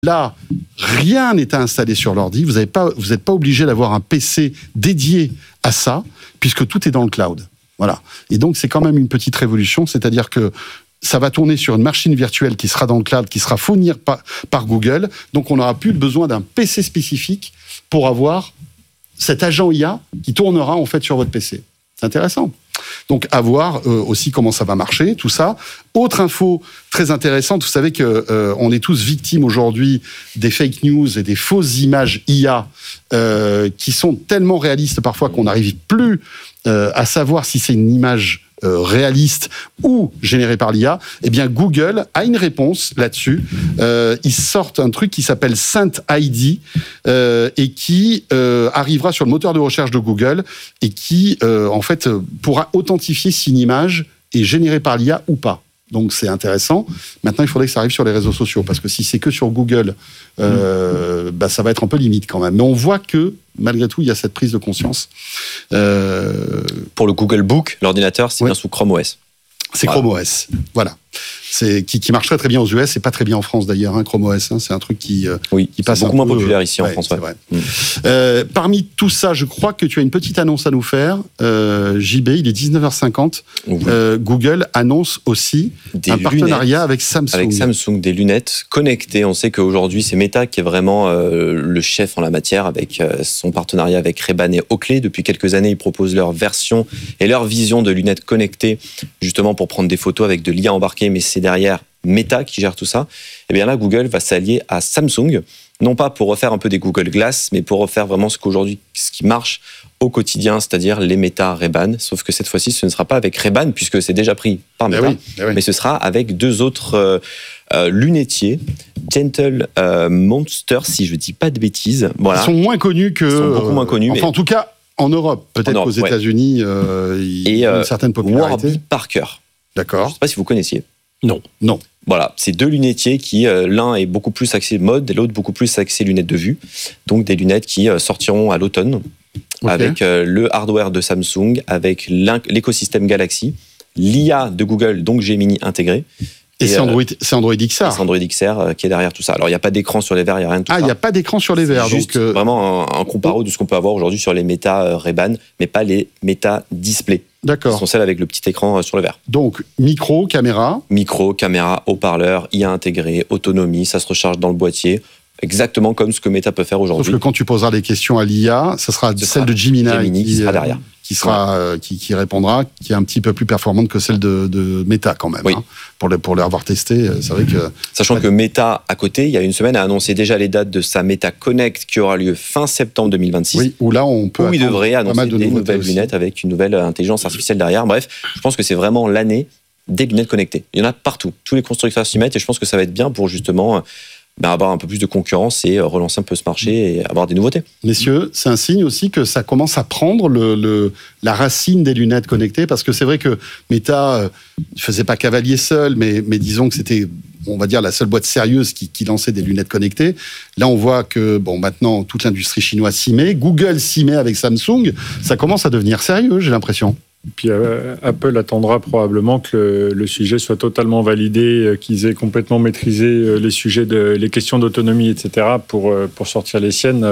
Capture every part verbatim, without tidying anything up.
Là, rien n'est à installer sur l'ordi. Vous n'êtes pas, vous n'êtes pas obligé d'avoir un P C dédié à ça, puisque tout est dans le cloud. Voilà. Et donc, c'est quand même une petite révolution, c'est-à-dire que ça va tourner sur une machine virtuelle qui sera dans le cloud, qui sera fournie par, par Google. Donc, on n'aura plus besoin d'un P C spécifique pour avoir cet agent I A qui tournera en fait sur votre P C. C'est intéressant. Donc, à voir euh, aussi comment ça va marcher, tout ça. Autre info très intéressante, vous savez qu'on euh, est tous victimes aujourd'hui des fake news et des fausses images I A euh, qui sont tellement réalistes parfois qu'on n'arrive plus euh, à savoir si c'est une image euh, réaliste ou générée par l'I A. Eh bien, Google a une réponse là-dessus. Euh, ils sortent un truc qui s'appelle Scent I D euh, et qui euh, arrivera sur le moteur de recherche de Google et qui, euh, en fait, pourra authentifier si une image est générée par l'I A ou pas. Donc, c'est intéressant. Maintenant, il faudrait que ça arrive sur les réseaux sociaux, parce que si c'est que sur Google, euh, bah, ça va être un peu limite quand même. Mais on voit que, malgré tout, il y a cette prise de conscience. Euh... Pour le Google Book, l'ordinateur, c'est ouais. bien sous Chrome O S. C'est voilà. Chrome O S, voilà. C'est, qui, qui marche très très bien aux U S et pas très bien en France d'ailleurs, hein, Chrome O S. Hein, c'est un truc qui, euh, oui, qui passe c'est beaucoup un moins peu, populaire ici ouais, en France. C'est ouais. vrai. Mmh. Euh, parmi tout ça, je crois que tu as une petite annonce à nous faire. Euh, J B, il est dix-neuf heures cinquante. Oui. Euh, Google annonce aussi des un partenariat avec Samsung. Avec Samsung, des lunettes connectées. On sait qu'aujourd'hui, c'est Meta qui est vraiment euh, le chef en la matière avec euh, son partenariat avec Ray-Ban et Oakley. Depuis quelques années, ils proposent leur version et leur vision de lunettes connectées, justement pour prendre des photos avec de l'I A embarquée, mais c'est derrière Meta qui gère tout ça. Et bien là, Google va s'allier à Samsung, non pas pour refaire un peu des Google Glass, mais pour refaire vraiment ce qu'aujourd'hui, ce qui marche au quotidien, c'est-à-dire les Meta Ray-Ban. Sauf que cette fois-ci, ce ne sera pas avec Ray-Ban, puisque c'est déjà pris par Meta, oui, oui. mais ce sera avec deux autres euh, euh, lunetiers, Gentle euh, Monster, si je ne dis pas de bêtises. Voilà. Ils sont moins connus que... Ils sont beaucoup moins connus. Enfin, mais... en tout cas, en Europe. Peut-être en Europe, qu'aux États-Unis, ouais. euh, il y a une certaine popularité. Warby Parker. D'accord. Je ne sais pas si vous connaissiez. Non. Non. Voilà, c'est deux lunetiers qui, euh, l'un est beaucoup plus axé mode et l'autre beaucoup plus axé lunettes de vue. Donc des lunettes qui euh, sortiront à l'automne okay. avec euh, le hardware de Samsung, avec l'écosystème Galaxy, l'I A de Google, donc Gemini intégré. Et, et c'est, Android, euh, c'est Android X R. C'est Android X R euh, qui est derrière tout ça. Alors il n'y a pas d'écran sur les verres, il n'y a rien de tout ah, ça. Ah, il n'y a pas d'écran sur les verres. C'est juste donc euh... vraiment un, un comparo de ce qu'on peut avoir aujourd'hui sur les Meta euh, Ray-Ban, mais pas les Meta Display. D'accord. Ce sont celles avec le petit écran sur le verre. Donc, micro, caméra. Micro, caméra, haut-parleur, I A intégré, autonomie, ça se recharge dans le boîtier. Exactement comme ce que Meta peut faire aujourd'hui. Sauf que quand tu poseras des questions à l'I A, ça sera ce celle sera de Gemini, Gemini qui, qui sera derrière. Qui, sera, ouais. euh, qui, qui répondra, qui est un petit peu plus performante que celle de, de Meta quand même. Oui. Hein, pour, les, pour les avoir testé, c'est vrai que... Sachant que Meta, à côté, il y a une semaine, a annoncé déjà les dates de sa Meta Connect qui aura lieu fin septembre deux mille vingt-six. Oui, où là, on peut... Où il devrait annoncer de des nouvelles aussi. lunettes avec une nouvelle intelligence artificielle derrière. Bref, je pense que c'est vraiment l'année des lunettes connectées. Il y en a partout. Tous les constructeurs s'y mettent et je pense que ça va être bien pour justement... Ben, avoir un peu plus de concurrence et relancer un peu ce marché et avoir des nouveautés. Messieurs, c'est un signe aussi que ça commence à prendre le, le, la racine des lunettes connectées, parce que c'est vrai que Meta ne euh, faisait pas cavalier seul, mais, mais disons que c'était, on va dire, la seule boîte sérieuse qui, qui lançait des lunettes connectées. Là, on voit que bon, maintenant, toute l'industrie chinoise s'y met, Google s'y met avec Samsung, ça commence à devenir sérieux, j'ai l'impression. Puis euh, Apple attendra probablement que le, le sujet soit totalement validé, euh, qu'ils aient complètement maîtrisé euh, les sujets de les questions d'autonomie, et cetera pour euh, pour sortir les siennes.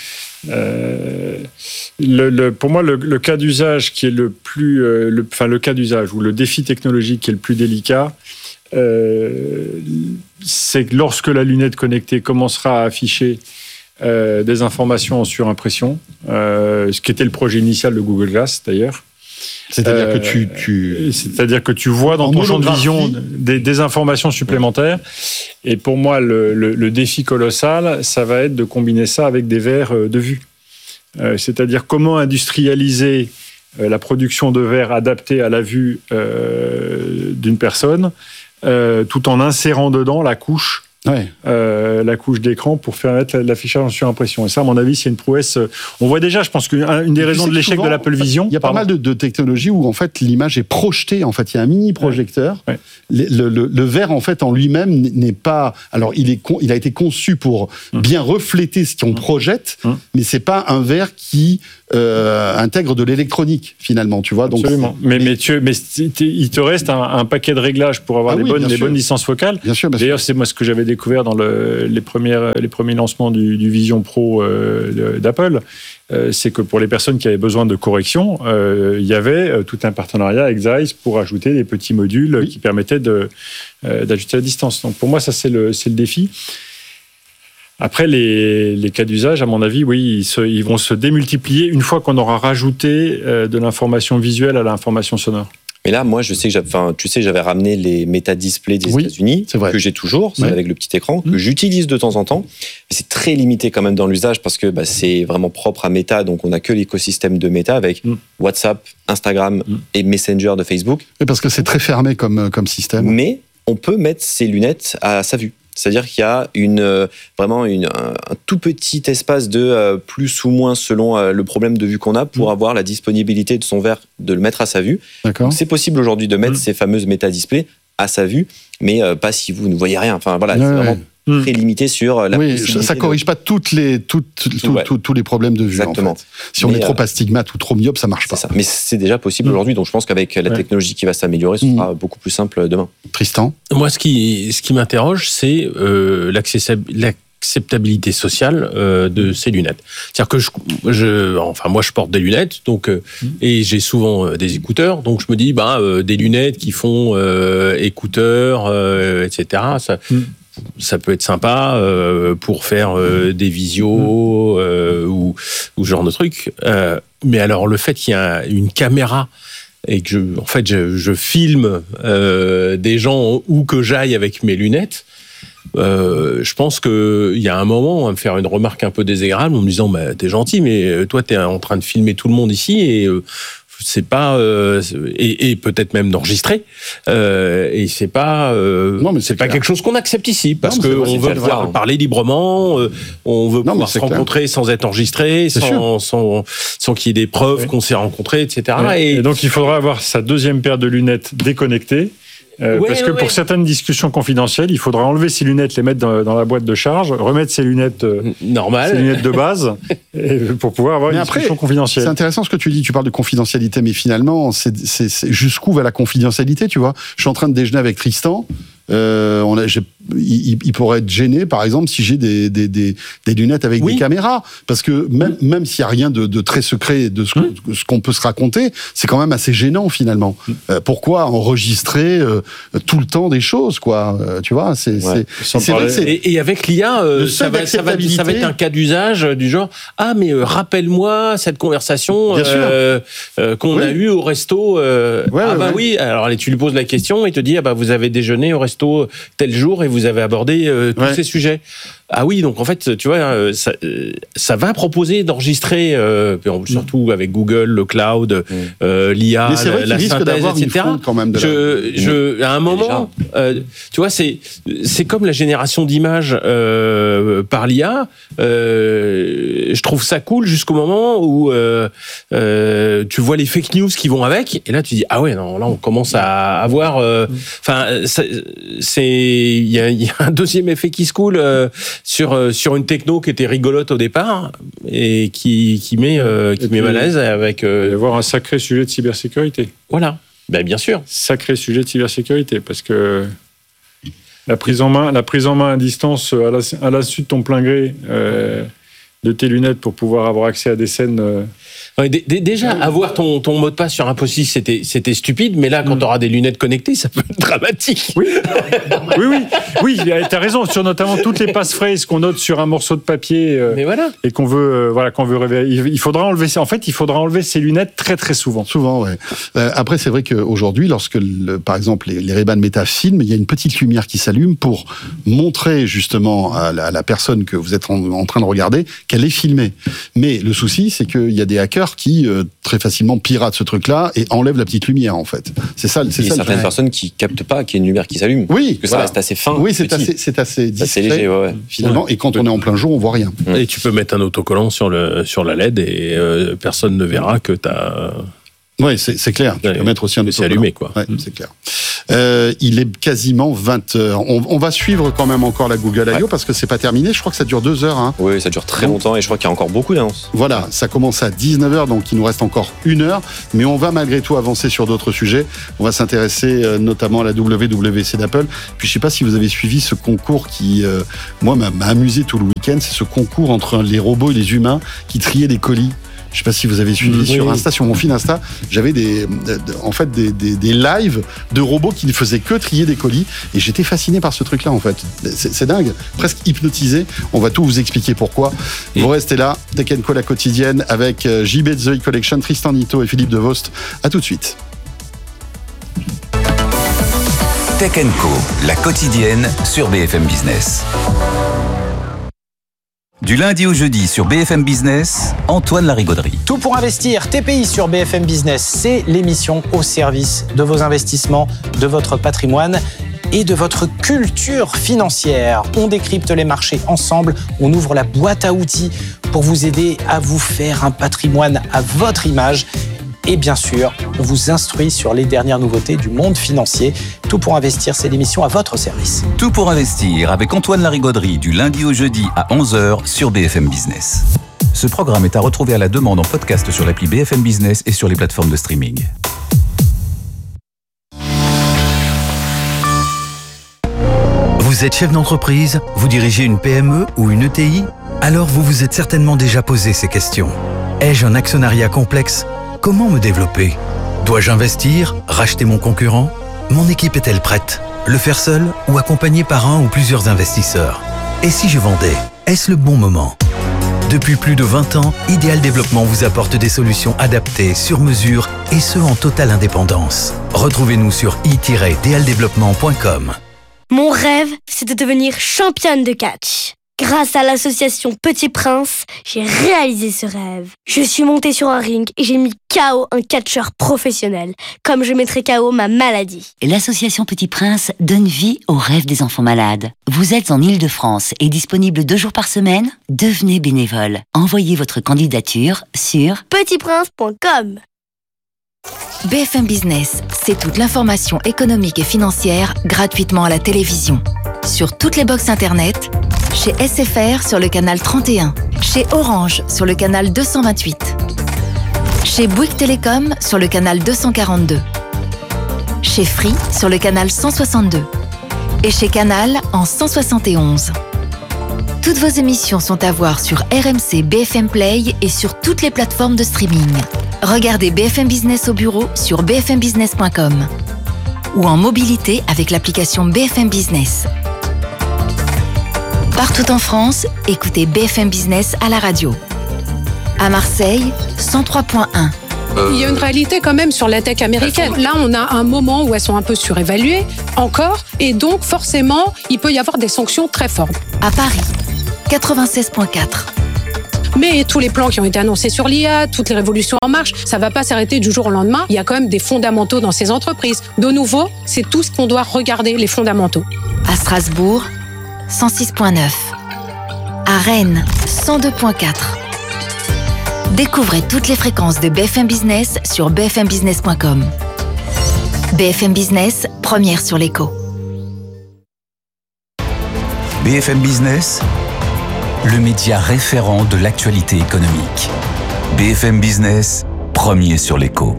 Euh, le, le, pour moi, le, le cas d'usage qui est le plus, euh, le, enfin le cas d'usage ou le défi technologique qui est le plus délicat, euh, c'est que lorsque la lunette connectée commencera à afficher euh, des informations en surimpression, euh, ce qui était le projet initial de Google Glass d'ailleurs. C'est-à-dire euh, que tu, tu... C'est-à-dire que tu vois dans ton champ de vision des, des informations supplémentaires. Et pour moi, le, le, le défi colossal, ça va être de combiner ça avec des verres de vue. Euh, c'est-à-dire comment industrialiser euh, la production de verres adaptés à la vue euh, d'une personne, euh, tout en insérant dedans la couche. Ouais. Euh, la couche d'écran pour faire mettre l'affichage en surimpression. Et ça, à mon avis, c'est une prouesse. On voit déjà, je pense qu'une des raisons de l'échec souvent, de l'Apple Vision... Il y a pardon. pas mal de, de technologies où, en fait, l'image est projetée. En fait, il y a un mini-projecteur. Ouais. Ouais. Le, le, le verre, en fait, en lui-même, n'est pas... Alors, il, est con, il a été conçu pour mmh. bien refléter ce qu'on mmh. projette, mmh. mais c'est pas un verre qui euh, intègre de l'électronique, finalement, tu vois. Donc, absolument. Mais, mais, tu, mais il te reste un, un paquet de réglages pour avoir ah les, oui, bonnes, les bonnes licences focales. Bien sûr, bien D'ailleurs, sûr. c'est moi ce que j'avais découvert découvert dans le, les, premières, les premiers lancements du, du Vision Pro euh, d'Apple, euh, c'est que pour les personnes qui avaient besoin de correction, euh, il y avait euh, tout un partenariat avec Zeiss pour ajouter des petits modules oui. qui permettaient de, euh, d'ajuster la distance. Donc pour moi, ça, c'est le, c'est le défi. Après, les, les cas d'usage, à mon avis, oui, ils, se, ils vont se démultiplier une fois qu'on aura rajouté euh, de l'information visuelle à l'information sonore. Mais là, moi, je sais que j'avais, enfin, tu sais, j'avais ramené les méta-displays des oui, États-Unis, que j'ai toujours, c'est oui. avec le petit écran, que mmh. j'utilise de temps en temps. Et c'est très limité quand même dans l'usage parce que bah, c'est vraiment propre à Meta, donc on n'a que l'écosystème de Meta avec mmh. WhatsApp, Instagram mmh. et Messenger de Facebook. Et parce que c'est très fermé comme, comme système. Mais on peut mettre ses lunettes à sa vue. C'est-à-dire qu'il y a une, euh, vraiment une, un, un tout petit espace de euh, plus ou moins selon euh, le problème de vue qu'on a pour mmh. avoir la disponibilité de son verre, de le mettre à sa vue. Donc, c'est possible aujourd'hui de mettre mmh. ces fameuses méta-displays à sa vue, mais euh, pas si vous ne voyez rien. Enfin voilà, ouais, c'est vraiment ouais. très limité sur la oui, ça ne corrige de... pas toutes les, toutes, tout, tout, ouais. tout, tous les problèmes de vue. Exactement. En fait. Si mais on est trop astigmate euh, ou trop myope, ça ne marche pas. Ça. Mais c'est déjà possible mmh. aujourd'hui, donc je pense qu'avec la ouais. technologie qui va s'améliorer, ce sera mmh. beaucoup plus simple demain. Tristan ? Moi, ce qui, ce qui m'interroge, c'est euh, l'acceptabilité sociale euh, de ces lunettes. C'est-à-dire que je, je, enfin, moi, je porte des lunettes, donc, euh, mmh. et j'ai souvent euh, des écouteurs, donc je me dis, bah, euh, des lunettes qui font euh, écouteurs, euh, et cetera. Ça, mmh. ça peut être sympa euh, pour faire euh, des visios euh, ou, ou ce genre de trucs. Euh, mais alors, le fait qu'il y a une caméra et que, je, en fait, je, je filme euh, des gens où que j'aille avec mes lunettes, euh, je pense qu'il y a un moment, on va me faire une remarque un peu désagréable en me disant bah, « t'es gentil, mais toi, t'es en train de filmer tout le monde ici et... Euh, c'est pas euh, et, et peut-être même d'enregistrer euh, et c'est pas euh, non, mais c'est, c'est pas quelque chose qu'on accepte ici parce que on veut pouvoir parler librement, euh, on veut non, pouvoir se rencontrer clair. sans être enregistré, sans, sans sans qu'il y ait des preuves oui. qu'on s'est rencontrés, et cetera. Oui. Et, et donc il faudra avoir sa deuxième paire de lunettes déconnectées. Euh, ouais, parce que ouais, pour ouais. certaines discussions confidentielles, il faudra enlever ses lunettes, les mettre dans, dans la boîte de charge, remettre ses lunettes euh, normales, ses lunettes de base, et pour pouvoir avoir mais une après, discussion confidentielle. C'est intéressant ce que tu dis. Tu parles de confidentialité, mais finalement, c'est, c'est, c'est jusqu'où va la confidentialité, tu vois ? Je suis en train de déjeuner avec Tristan. Euh, on a, j'ai, il, il pourrait être gêné, par exemple, si j'ai des, des, des, des lunettes avec oui. des caméras, parce que même, même s'il n'y a rien de, de très secret de ce, mmh. ce qu'on peut se raconter, c'est quand même assez gênant finalement. Mmh. Euh, pourquoi enregistrer euh, tout le temps des choses, quoi euh, tu vois, c'est, ouais. c'est, c'est vrai que c'est et, et avec l'I A, euh, ça, va, ça, va, ça va être un cas d'usage du genre ah mais euh, rappelle-moi cette conversation euh, euh, qu'on oui. a eue au resto. Euh, ouais, ah ouais, bah ouais. oui. Alors allez, tu lui poses la question, il te dit ah bah vous avez déjeuné au resto tel jour et vous avez abordé euh, tous ouais. ces sujets. Ah oui, donc en fait, tu vois, ça, ça va proposer d'enregistrer, euh, surtout avec Google, le cloud, mmh. euh, l'I A, la, la synthèse, et cetera. Quand même de je, la... je, à un moment, euh, tu vois, c'est, c'est comme la génération d'images euh, par l'I A. Euh, je trouve ça cool jusqu'au moment où euh, euh, tu vois les fake news qui vont avec, et là tu dis ah ouais, non, là on commence à avoir. Enfin, euh, c'est il y a, y a un deuxième effet qui se coule. Euh, sur sur une techno qui était rigolote au départ et qui qui met euh, qui met mal à l'aise avec euh... il va y avoir un sacré sujet de cybersécurité. Voilà, ben bien sûr. Sacré sujet de cybersécurité parce que la prise en main la prise en main à distance à la à l'insu de ton plein gré euh, de tes lunettes pour pouvoir avoir accès à des scènes. Euh... Ouais, d- d- déjà, avoir ton, ton mot de passe sur un post-it, c'était, c'était stupide, mais là, quand mmh. tu auras des lunettes connectées, ça peut être dramatique. Oui, oui, oui, oui, tu as raison, sur notamment toutes les passphrases qu'on note sur un morceau de papier euh, mais voilà. et qu'on veut, euh, voilà, qu'on veut révéler. Il faudra enlever, en fait, il faudra enlever ces lunettes très, très souvent. Souvent, ouais. Euh, après, c'est vrai qu'aujourd'hui, lorsque, le, par exemple, les, les Ray-Ban Meta filment, il y a une petite lumière qui s'allume pour montrer justement à la, à la personne que vous êtes en, en train de regarder qu'elle est filmée. Mais le souci, c'est qu'il y a des hackers qui euh, très facilement piratent ce truc-là et enlèvent la petite lumière en fait. C'est ça. C'est et ça. Certaines personnes qui captent pas qu'il y a une lumière qui s'allume. Oui. Que voilà. Ça reste assez fin. Oui, c'est assez, c'est assez discret. C'est léger, ouais, ouais. Finalement. Ouais. Et quand on est en plein jour, on voit rien. Et tu peux mettre un autocollant sur le sur la L E D et euh, personne ne verra que t'as Oui, c'est, c'est clair. Tu ouais, peux mettre aussi un c'est allumé, quoi. Ouais, mmh. C'est clair. Euh, il est quasiment vingt heures. On, on va suivre quand même encore la Google I O ouais. parce que c'est pas terminé. Je crois que ça dure deux heures. Hein. Oui, ça dure très longtemps et je crois qu'il y a encore beaucoup d'annonces. Voilà, ça commence à dix-neuf heures, donc il nous reste encore une heure. Mais on va malgré tout avancer sur d'autres sujets. On va s'intéresser euh, notamment à la W W C d'Apple. Puis je sais pas si vous avez suivi ce concours qui, euh, moi, m'a, m'a amusé tout le week-end. C'est ce concours entre les robots et les humains qui triaient des colis. Je sais pas si vous avez suivi mmh, sur Insta, sur mon fil Insta, j'avais des, en fait des, des, des lives de robots qui ne faisaient que trier des colis et j'étais fasciné par ce truc-là en fait. C'est, c'est dingue, presque hypnotisé. On va tout vous expliquer pourquoi. Et vous restez là, Tech and Co la quotidienne avec J B de The E-Collection, Tristan Nitto et Philippe Devost. À tout de suite. Tech and Co la quotidienne sur B F M Business. Du lundi au jeudi sur B F M Business, Antoine Larigauderie. Tout pour investir, T P I sur B F M Business, c'est l'émission au service de vos investissements, de votre patrimoine et de votre culture financière. On décrypte les marchés ensemble, on ouvre la boîte à outils pour vous aider à vous faire un patrimoine à votre image. Et bien sûr, on vous instruit sur les dernières nouveautés du monde financier. Tout pour investir, c'est l'émission à votre service. Tout pour investir avec Antoine Larigauderie du lundi au jeudi à onze heures sur B F M Business. Ce programme est à retrouver à la demande en podcast sur l'appli B F M Business et sur les plateformes de streaming. Vous êtes chef d'entreprise, vous dirigez une P M E ou une E T I? Alors vous vous êtes certainement déjà posé ces questions. Ai-je un actionnariat complexe? Comment me développer? Dois-je investir? Racheter mon concurrent? Mon équipe est-elle prête? Le faire seul ou accompagné par un ou plusieurs investisseurs? Et si je vendais? Est-ce le bon moment? Depuis plus de vingt ans, Ideal Développement vous apporte des solutions adaptées, sur mesure et ce en totale indépendance. Retrouvez-nous sur i tiret d l développement point com. Mon rêve, c'est de devenir championne de catch. Grâce à l'association Petit Prince, j'ai réalisé ce rêve. Je suis montée sur un ring et j'ai mis K O un catcheur professionnel, comme je mettrai K O ma maladie. L'association Petit Prince donne vie aux rêves des enfants malades. Vous êtes en Île-de-France et disponible deux jours par semaine? Devenez bénévole. Envoyez votre candidature sur petit prince point com. B F M Business, c'est toute l'information économique et financière gratuitement à la télévision. Sur toutes les box internet, chez S F R sur le canal trente et un, chez Orange sur le canal deux cent vingt-huit, chez Bouygues Télécom sur le canal deux cent quarante-deux, chez Free sur le canal cent soixante-deux et chez Canal en cent soixante et onze. Toutes vos émissions sont à voir sur R M C B F M Play et sur toutes les plateformes de streaming. Regardez B F M Business au bureau sur b f m business point com ou en mobilité avec l'application B F M Business. Partout en France, écoutez B F M Business à la radio. À Marseille, cent trois point un. Il y a une réalité quand même sur la tech américaine. Là, on a un moment où elles sont un peu surévaluées, encore, et donc forcément, il peut y avoir des sanctions très fortes. À Paris, quatre-vingt-seize point quatre. Mais tous les plans qui ont été annoncés sur l'I A, toutes les révolutions en marche, ça ne va pas s'arrêter du jour au lendemain. Il y a quand même des fondamentaux dans ces entreprises. De nouveau, c'est tout ce qu'on doit regarder, les fondamentaux. À Strasbourg, cent six point neuf. À Rennes, cent deux point quatre. Découvrez toutes les fréquences de B F M Business sur b f m business point com. B F M Business, première sur l'écho. B F M Business, le média référent de l'actualité économique. B F M Business, premier sur l'écho.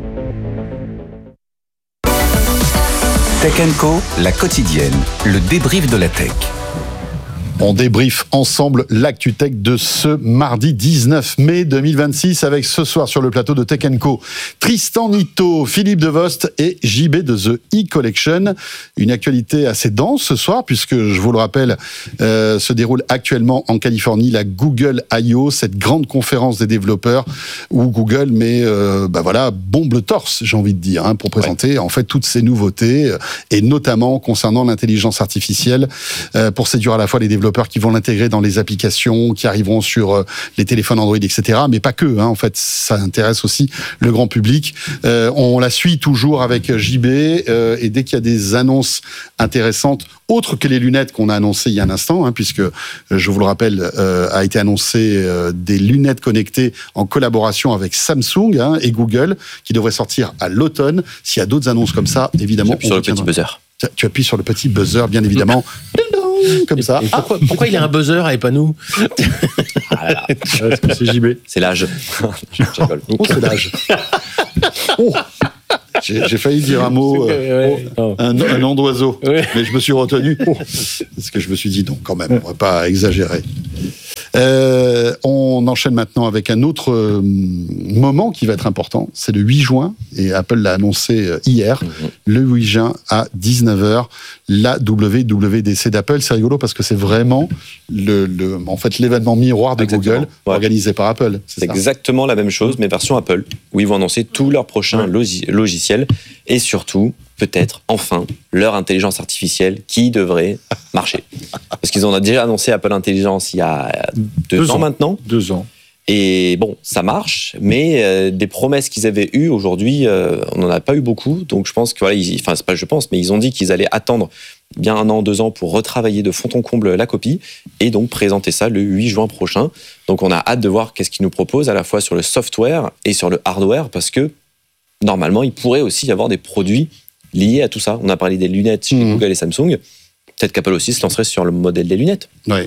Tech and Co, la quotidienne, le débrief de la tech. On débriefe ensemble l'ActuTech de ce mardi dix-neuf mai deux mille vingt-six avec ce soir sur le plateau de Tech and Co Tristan Nitto, Philippe Devost et J B de The E-Collection. Une actualité assez dense ce soir puisque, je vous le rappelle, euh, se déroule actuellement en Californie la Google I O, cette grande conférence des développeurs où Google met, euh, bah voilà, bombe le torse, j'ai envie de dire, hein, pour présenter ouais. en fait toutes ces nouveautés et notamment concernant l'intelligence artificielle euh, pour séduire à la fois les développeurs développeurs qui vont l'intégrer dans les applications, qui arriveront sur euh, les téléphones Android, et cetera. Mais pas que, hein, en fait, ça intéresse aussi le grand public. Euh, on la suit toujours avec J B, euh, et dès qu'il y a des annonces intéressantes, autres que les lunettes qu'on a annoncées il y a un instant, hein, puisque, je vous le rappelle, euh, a été annoncé euh, des lunettes connectées en collaboration avec Samsung hein, et Google, qui devraient sortir à l'automne. S'il y a d'autres annonces comme ça, évidemment... J'appuie sur le petit buzzer. Tu appuies sur le petit buzzer, bien évidemment. Comme ça. Et pourquoi, pourquoi il a un buzzer et pas nous? Ah là là. Parce que c'est J B. C'est l'âge. Je rigole. Oh, c'est l'âge. Oh. J'ai, j'ai failli dire un mot, euh, oh, un, un nom d'oiseau, ouais. Mais je me suis retenu. Oh, parce que je me suis dit, non, quand même, on ne va pas exagérer. Euh, on enchaîne maintenant avec un autre euh, moment qui va être important. C'est le huit juin, et Apple l'a annoncé hier, mm-hmm. le huit juin à dix-neuf heures, la W W D C d'Apple. C'est rigolo parce que c'est vraiment le, le, en fait, l'événement miroir de exactement. Google ouais. organisé par Apple. C'est, c'est exactement la même chose, mais version Apple, où ils vont annoncer tous leurs prochains ouais. logis, logiciels et surtout, peut-être, enfin, leur intelligence artificielle qui devrait marcher. Parce qu'ils ont déjà annoncé Apple Intelligence il y a deux, deux ans, ans maintenant. Deux ans. Et bon, ça marche, mais euh, des promesses qu'ils avaient eues aujourd'hui, euh, on n'en a pas eu beaucoup. Donc je pense que, voilà, ils, enfin, c'est pas je pense, mais ils ont dit qu'ils allaient attendre bien un an, deux ans pour retravailler de fond en comble la copie et donc présenter ça le huit juin prochain. Donc on a hâte de voir qu'est-ce qu'ils nous proposent à la fois sur le software et sur le hardware parce que normalement, il pourrait aussi y avoir des produits liés à tout ça. On a parlé des lunettes chez mmh. Google et Samsung. Peut-être qu'Apple aussi se lancerait sur le modèle des lunettes. Oui.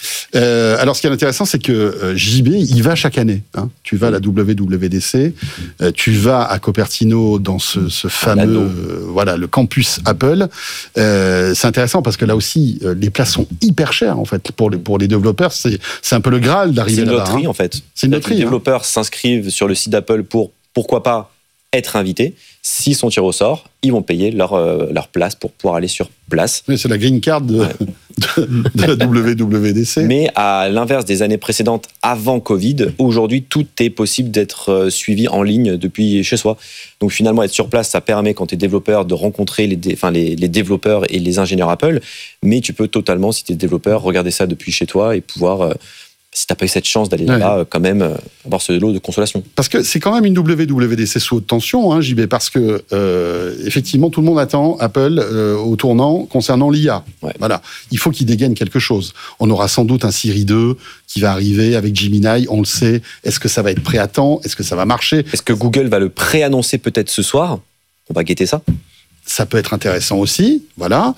Euh, alors, ce qui est intéressant, c'est que euh, J B, il va chaque année. Hein. Tu vas à la W W D C, euh, tu vas à Cupertino dans ce, ce fameux, euh, voilà, le campus Apple. Euh, c'est intéressant parce que là aussi, euh, les places sont hyper chères en fait pour les pour les développeurs. C'est c'est un peu le Graal d'arriver là-bas. C'est une loterie hein. en fait. C'est une loterie. Les hein. développeurs s'inscrivent sur le site d'Apple pour pourquoi pas être invités. S'ils sont tirés au sort, ils vont payer leur, euh, leur place pour pouvoir aller sur place. Oui, c'est la green card de, ouais. de, de la W W D C. Mais à l'inverse des années précédentes, avant Covid, aujourd'hui, tout est possible d'être suivi en ligne depuis chez soi. Donc finalement, être sur place, ça permet, quand tu es développeur, de rencontrer les, dé, enfin, les, les développeurs et les ingénieurs Apple. Mais tu peux totalement, si tu es développeur, regarder ça depuis chez toi et pouvoir... Euh, si tu n'as pas eu cette chance d'aller ouais. là-bas, quand même, avoir ce lot de consolation. Parce que c'est quand même une W W D C sous haute tension, hein, J B, parce que, euh, effectivement, tout le monde attend Apple euh, au tournant concernant l'I A. Ouais. Voilà. Il faut qu'il dégaine quelque chose. On aura sans doute un Siri deux qui va arriver avec Gemini, on le sait. Est-ce que ça va être prêt à temps? Est-ce que ça va marcher? Est-ce que Google va le pré-annoncer peut-être ce soir? On va guetter ça. Ça peut être intéressant aussi, voilà.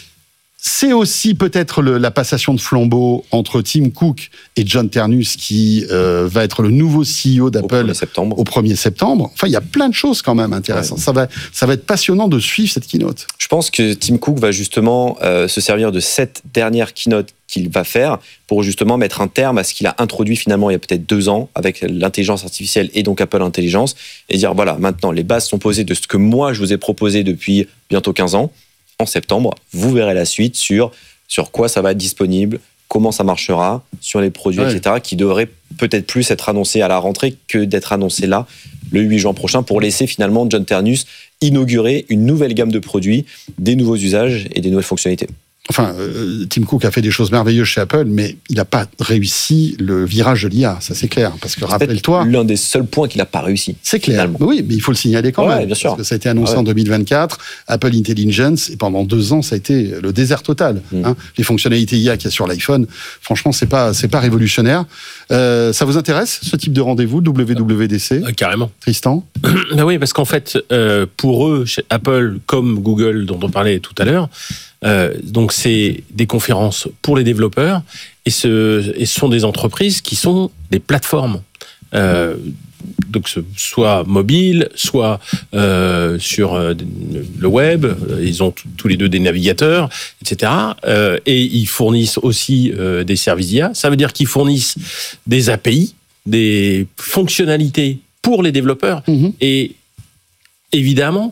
C'est aussi peut-être le, la passation de flambeau entre Tim Cook et John Ternus qui euh, va être le nouveau C E O d'Apple au premier septembre. Au premier septembre. Enfin, il y a plein de choses quand même intéressantes. Ouais. Ça va, ça va être passionnant de suivre cette keynote. Je pense que Tim Cook va justement euh, se servir de cette dernière keynote qu'il va faire pour justement mettre un terme à ce qu'il a introduit finalement il y a peut-être deux ans avec l'intelligence artificielle et donc Apple Intelligence et dire voilà, maintenant les bases sont posées de ce que moi je vous ai proposé depuis bientôt quinze ans. En septembre, vous verrez la suite sur, sur quoi ça va être disponible, comment ça marchera, sur les produits, ouais. et cetera, qui devraient peut-être plus être annoncés à la rentrée que d'être annoncés là, le huit juin prochain, pour laisser finalement John Ternus inaugurer une nouvelle gamme de produits, des nouveaux usages et des nouvelles fonctionnalités. Enfin, euh, Tim Cook a fait des choses merveilleuses chez Apple, mais il n'a pas réussi le virage de l'I A, ça c'est clair. Parce que c'est rappelle-toi, l'un des seuls points qu'il n'a pas réussi. C'est clair. Mais oui, mais il faut le signaler quand ouais, même. Bien sûr. Parce que ça a été annoncé ah ouais. en deux mille vingt-quatre, Apple Intelligence, et pendant deux ans, ça a été le désert total. Mm. Hein. Les fonctionnalités I A qu'il y a sur l'iPhone, franchement, c'est pas, c'est pas révolutionnaire. Euh, ça vous intéresse, ce type de rendez-vous, W W D C? euh, Carrément. Tristan? Ben oui, parce qu'en fait, euh, pour eux, chez Apple, comme Google, dont on parlait tout à l'heure, Euh, donc c'est des conférences pour les développeurs et ce, et ce sont des entreprises qui sont des plateformes. Euh, donc soit mobile, soit euh, sur euh, le web. Ils ont tous les deux des navigateurs, et cetera. Euh, et ils fournissent aussi euh, des services I A. Ça veut dire qu'ils fournissent des A P I, des fonctionnalités pour les développeurs. Mmh. Et évidemment,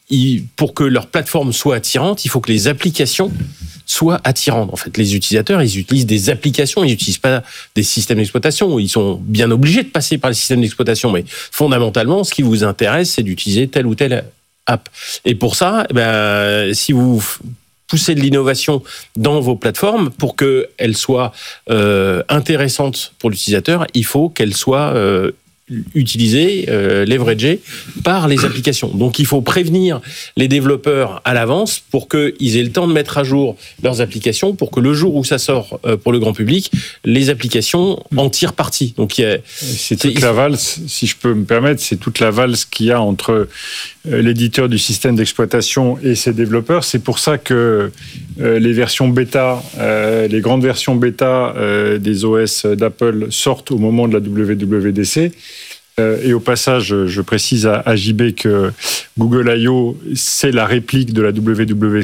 pour que leur plateforme soit attirante, il faut que les applications soient attirantes. En fait, les utilisateurs, ils utilisent des applications, ils n'utilisent pas des systèmes d'exploitation. Ils sont bien obligés de passer par les systèmes d'exploitation, mais fondamentalement, ce qui vous intéresse, c'est d'utiliser telle ou telle app. Et pour ça, ben, si vous pousser de l'innovation dans vos plateformes pour qu'elles soient euh, intéressantes pour l'utilisateur, il faut qu'elles soient euh, utilisées, euh, leveragées par les applications. Donc il faut prévenir les développeurs à l'avance pour qu'ils aient le temps de mettre à jour leurs applications, pour que le jour où ça sort euh, pour le grand public, les applications en tirent parti. Donc il y a, c'est toute la valse, si je peux me permettre, c'est toute la valse qu'il y a entre l'éditeur du système d'exploitation et ses développeurs. C'est pour ça que euh, les versions bêta, euh, les grandes versions bêta euh, des O S d'Apple sortent au moment de la W W D C. Euh, et au passage, je précise à, à J B que Google I O, c'est la réplique de la W W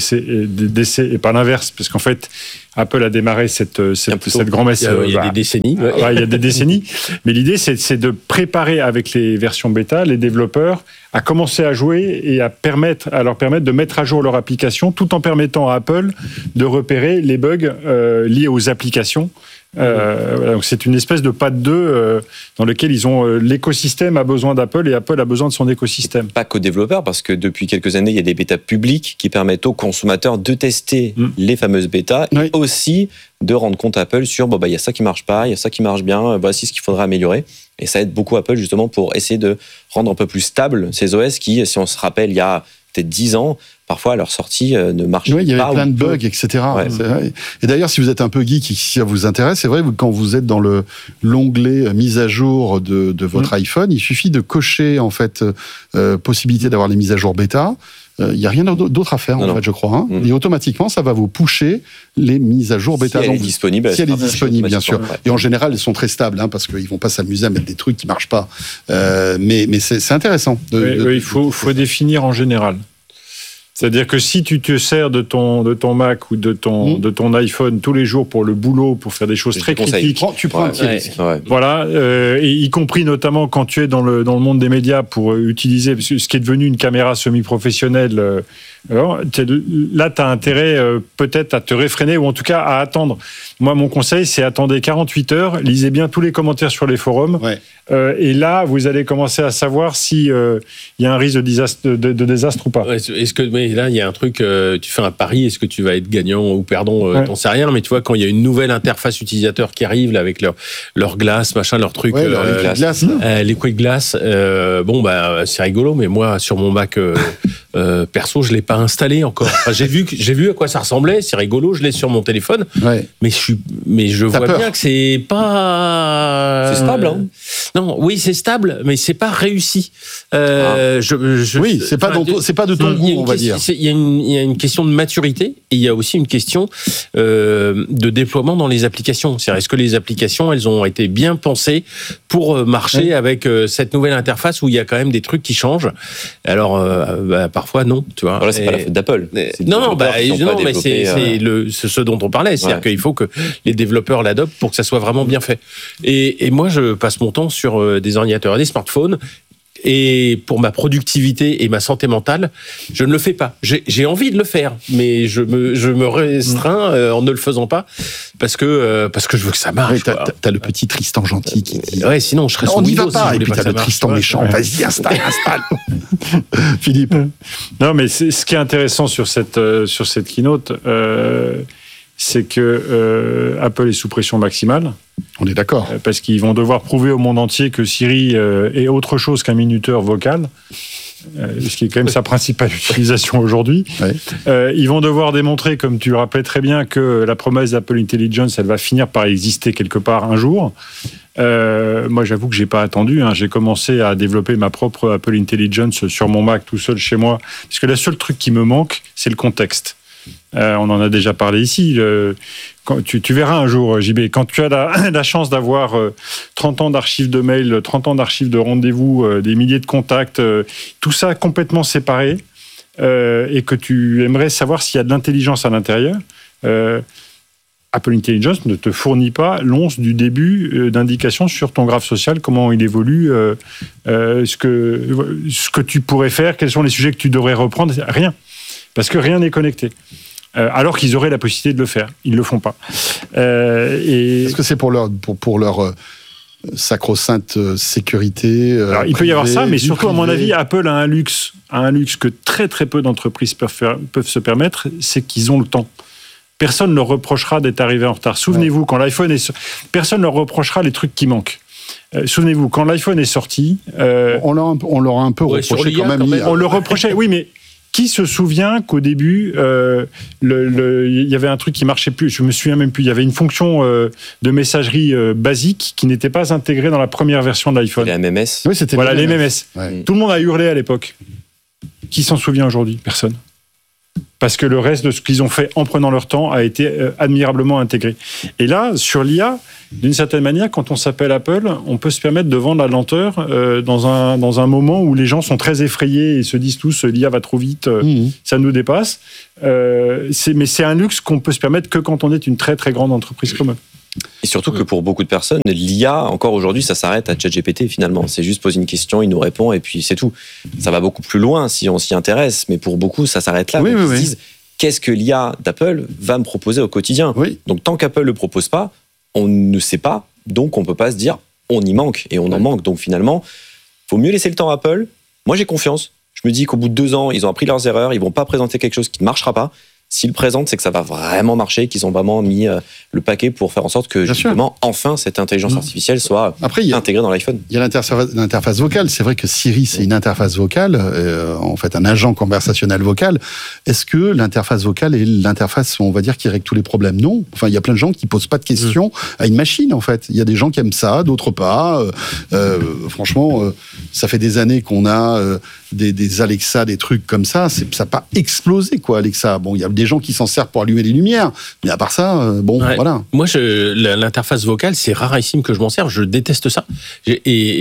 D C et pas l'inverse, parce qu'en fait, Apple a démarré cette, cette, cette grand-messe. Il y a, il y a bah, des décennies. Ouais. Ouais, il y a des décennies. Mais l'idée, c'est, c'est de préparer avec les versions bêta, les développeurs, à commencer à jouer et à, permettre, à leur permettre de mettre à jour leur application, tout en permettant à Apple de repérer les bugs euh, liés aux applications. Euh, voilà, donc c'est une espèce de pas de deux euh, dans lequel ils ont euh, l'écosystème a besoin d'Apple et Apple a besoin de son écosystème. Pas qu'aux développeurs, parce que depuis quelques années, il y a des bêtas publiques qui permettent aux consommateurs de tester mmh. les fameuses bêtas oui. et aussi de rendre compte à Apple sur bon bah il y a ça qui marche pas, il y a ça qui marche bien, voici ce qu'il faudra améliorer. Et ça aide beaucoup Apple justement pour essayer de rendre un peu plus stable ces O S qui, si on se rappelle, il y a peut-être dix ans, parfois à leur sortie euh, ne marchait pas. Oui, il y avait plein de bugs, peu. et cetera. Ouais. Et d'ailleurs, si vous êtes un peu geek et si ça vous intéresse, c'est vrai, quand vous êtes dans le, l'onglet mise à jour de, de votre mmh. iPhone, il suffit de cocher en fait euh, possibilité d'avoir les mises à jour bêta. Il euh, n'y a rien d'autre à faire, non, en non. fait, je crois. Hein. Mmh. Et automatiquement, ça va vous pusher les mises à jour bêta. Si elle est disponible. Si elle est disponible, bien sûr. Ouais. Et en général, elles sont très stables, hein, parce qu'ils ne vont pas s'amuser à mettre des trucs qui ne marchent pas. Euh, mais mais c'est, c'est intéressant. De, oui, de, oui, il faut, faut définir en général. C'est-à-dire que si tu te sers de ton, de ton Mac ou de ton, mmh. de ton iPhone tous les jours pour le boulot, pour faire des choses très critiques, prends, tu prends ouais, un petit risque. Ouais. Voilà, euh, et y compris notamment quand tu es dans le, dans le monde des médias pour utiliser ce qui est devenu une caméra semi-professionnelle. Euh, alors, là, tu as intérêt euh, peut-être à te réfréner ou en tout cas à attendre. Moi, mon conseil, c'est attendez quarante-huit heures, lisez bien tous les commentaires sur les forums. Ouais. Euh, et là, vous allez commencer à savoir s'il euh, y a un risque de désastre, de, de désastre ou pas. Ouais, est-ce que, mais là, il y a un truc, euh, tu fais un pari, est-ce que tu vas être gagnant ou perdant, euh, ouais. t'en sais rien, mais tu vois, quand il y a une nouvelle interface utilisateur qui arrive, là, avec leur, leur glace, machin, leur truc, ouais, leur euh, glace, euh, les quick glass, euh, bon, bah, c'est rigolo, mais moi, sur mon Mac euh, euh, perso, je l'ai pas installé encore. Enfin, j'ai vu, j'ai vu à quoi ça ressemblait, c'est rigolo, je l'ai sur mon téléphone, ouais. mais je suis, mais je T'as vois peur. bien que c'est pas. C'est stable, hein. Non, oui, c'est stable, mais c'est pas réussi. Euh, ah. je, je, oui, c'est pas, enfin, ton, c'est pas de ton goût, on va question, dire. Il y, y a une question de maturité et il y a aussi une question euh, de déploiement dans les applications. C'est-à-dire, est-ce que les applications, elles ont été bien pensées pour marcher oui. avec euh, cette nouvelle interface où il y a quand même des trucs qui changent. Alors, euh, bah, parfois, non. Tu vois. Voilà, c'est et, pas la faute d'Apple. C'est non, non, bah, non mais c'est, euh... c'est, le, c'est ce dont on parlait. C'est-à-dire ouais. qu'il faut que les développeurs l'adoptent pour que ça soit vraiment bien fait. Et, et moi, je passe mon temps sur euh, des ordinateurs et des smartphones. Et pour ma productivité et ma santé mentale, je ne le fais pas. J'ai, j'ai envie de le faire, mais je me, je me restreins euh, en ne le faisant pas parce que, euh, parce que je veux que ça marche. Ouais, t'as, t'as le petit Tristan gentil qui dit... Ouais, sinon je serais sur Windows. On n'y va pas, si et puis t'as le Tristan marche. méchant. Ouais. Vas-y, installe, installe. Philippe. Non, mais c'est, ce qui est intéressant sur cette, euh, sur cette keynote, euh, c'est que euh, Apple est sous pression maximale. On est d'accord. Parce qu'ils vont devoir prouver au monde entier que Siri euh, est autre chose qu'un minuteur vocal, euh, ce qui est quand même sa principale utilisation aujourd'hui. Ouais. Euh, ils vont devoir démontrer, comme tu le rappelais très bien, que la promesse d'Apple Intelligence, elle va finir par exister quelque part un jour. Euh, moi, j'avoue que j'ai pas attendu. Hein. J'ai commencé à développer ma propre Apple Intelligence sur mon Mac tout seul chez moi, parce que le seul truc qui me manque, c'est le contexte. Euh, on en a déjà parlé ici. Euh, quand tu, tu verras un jour, J B, quand tu as la, la chance d'avoir euh, trente ans d'archives de mails, trente ans d'archives de rendez-vous, euh, des milliers de contacts, euh, tout ça complètement séparé, euh, et que tu aimerais savoir s'il y a de l'intelligence à l'intérieur, euh, Apple Intelligence ne te fournit pas l'once du début euh, d'indications sur ton graphe social, comment il évolue, euh, euh, ce, que, ce que tu pourrais faire, quels sont les sujets que tu devrais reprendre, rien. Parce que rien n'est connecté. Euh, alors qu'ils auraient la possibilité de le faire. Ils ne le font pas. Euh, et... Est-ce que c'est pour leur, pour, pour leur, sacro-sainte sécurité. Euh, Alors, il privée, peut y avoir ça, mais surtout, privée. à mon avis, Apple a un luxe, a un luxe que très très peu d'entreprises peuvent, faire, peuvent se permettre, c'est qu'ils ont le temps. Personne ne leur reprochera d'être arrivé en retard. Souvenez-vous, ouais. quand l'iPhone est... Personne ne leur reprochera les trucs qui manquent. Euh, souvenez-vous, quand l'iPhone est sorti... Euh... On, leur, on leur a un peu ouais, reproché quand même. Quand même. On leur reprochait, oui, mais... Qui se souvient qu'au début, euh, le, le, il y avait un truc qui marchait plus, je me souviens même plus, il y avait une fonction euh, de messagerie euh, basique qui n'était pas intégrée dans la première version de l'iPhone. Les M M S. Oui, c'était voilà, les M M S. M M S. Ouais. Tout le monde a hurlé à l'époque. Qui s'en souvient aujourd'hui ? Personne. Parce que le reste de ce qu'ils ont fait en prenant leur temps a été euh, admirablement intégré. Et là, sur l'I A, d'une certaine manière, quand on s'appelle Apple, on peut se permettre de vendre la lenteur euh, dans, un, dans un moment où les gens sont très effrayés et se disent tous l'I A va trop vite, euh, mmh. ça nous dépasse. Euh, c'est, mais c'est un luxe qu'on peut se permettre que quand on est une très très grande entreprise comme eux. Et surtout que pour beaucoup de personnes, l'I A, encore aujourd'hui, ça s'arrête à ChatGPT finalement. C'est juste poser une question, il nous répond et puis c'est tout. Ça va beaucoup plus loin si on s'y intéresse, mais pour beaucoup, ça s'arrête là. Oui, Donc, oui, ils oui. se disent, qu'est-ce que l'I A d'Apple va me proposer au quotidien ? Oui. Donc tant qu'Apple ne le propose pas, on ne sait pas, donc on ne peut pas se dire on y manque et on oui. en manque. Donc finalement, il faut mieux laisser le temps à Apple. Moi, j'ai confiance. Je me dis qu'au bout de deux ans, ils ont appris leurs erreurs, ils ne vont pas présenter quelque chose qui ne marchera pas. S'ils le présentent, c'est que ça va vraiment marcher, qu'ils ont vraiment mis euh, le paquet pour faire en sorte que, Bien justement, sûr. enfin, cette intelligence artificielle soit Après, a, intégrée dans l'iPhone. Il y a l'interface, l'interface vocale. C'est vrai que Siri, c'est une interface vocale, euh, en fait, un agent conversationnel vocal. Est-ce que l'interface vocale est l'interface, on va dire, qui règle tous les problèmes ? Non. Enfin, il y a plein de gens qui posent pas de questions mmh. à une machine, en fait. Il y a des gens qui aiment ça, d'autres pas. Euh, euh, franchement, euh, ça fait des années qu'on a euh, des, des Alexa, des trucs comme ça. C'est, ça n'a pas explosé, quoi, Alexa. Bon, il y a des gens qui s'en servent pour allumer les lumières, mais à part ça, euh, bon, ouais. voilà. Moi, je, l'interface vocale, c'est rarissime que je m'en serve. Je déteste ça, et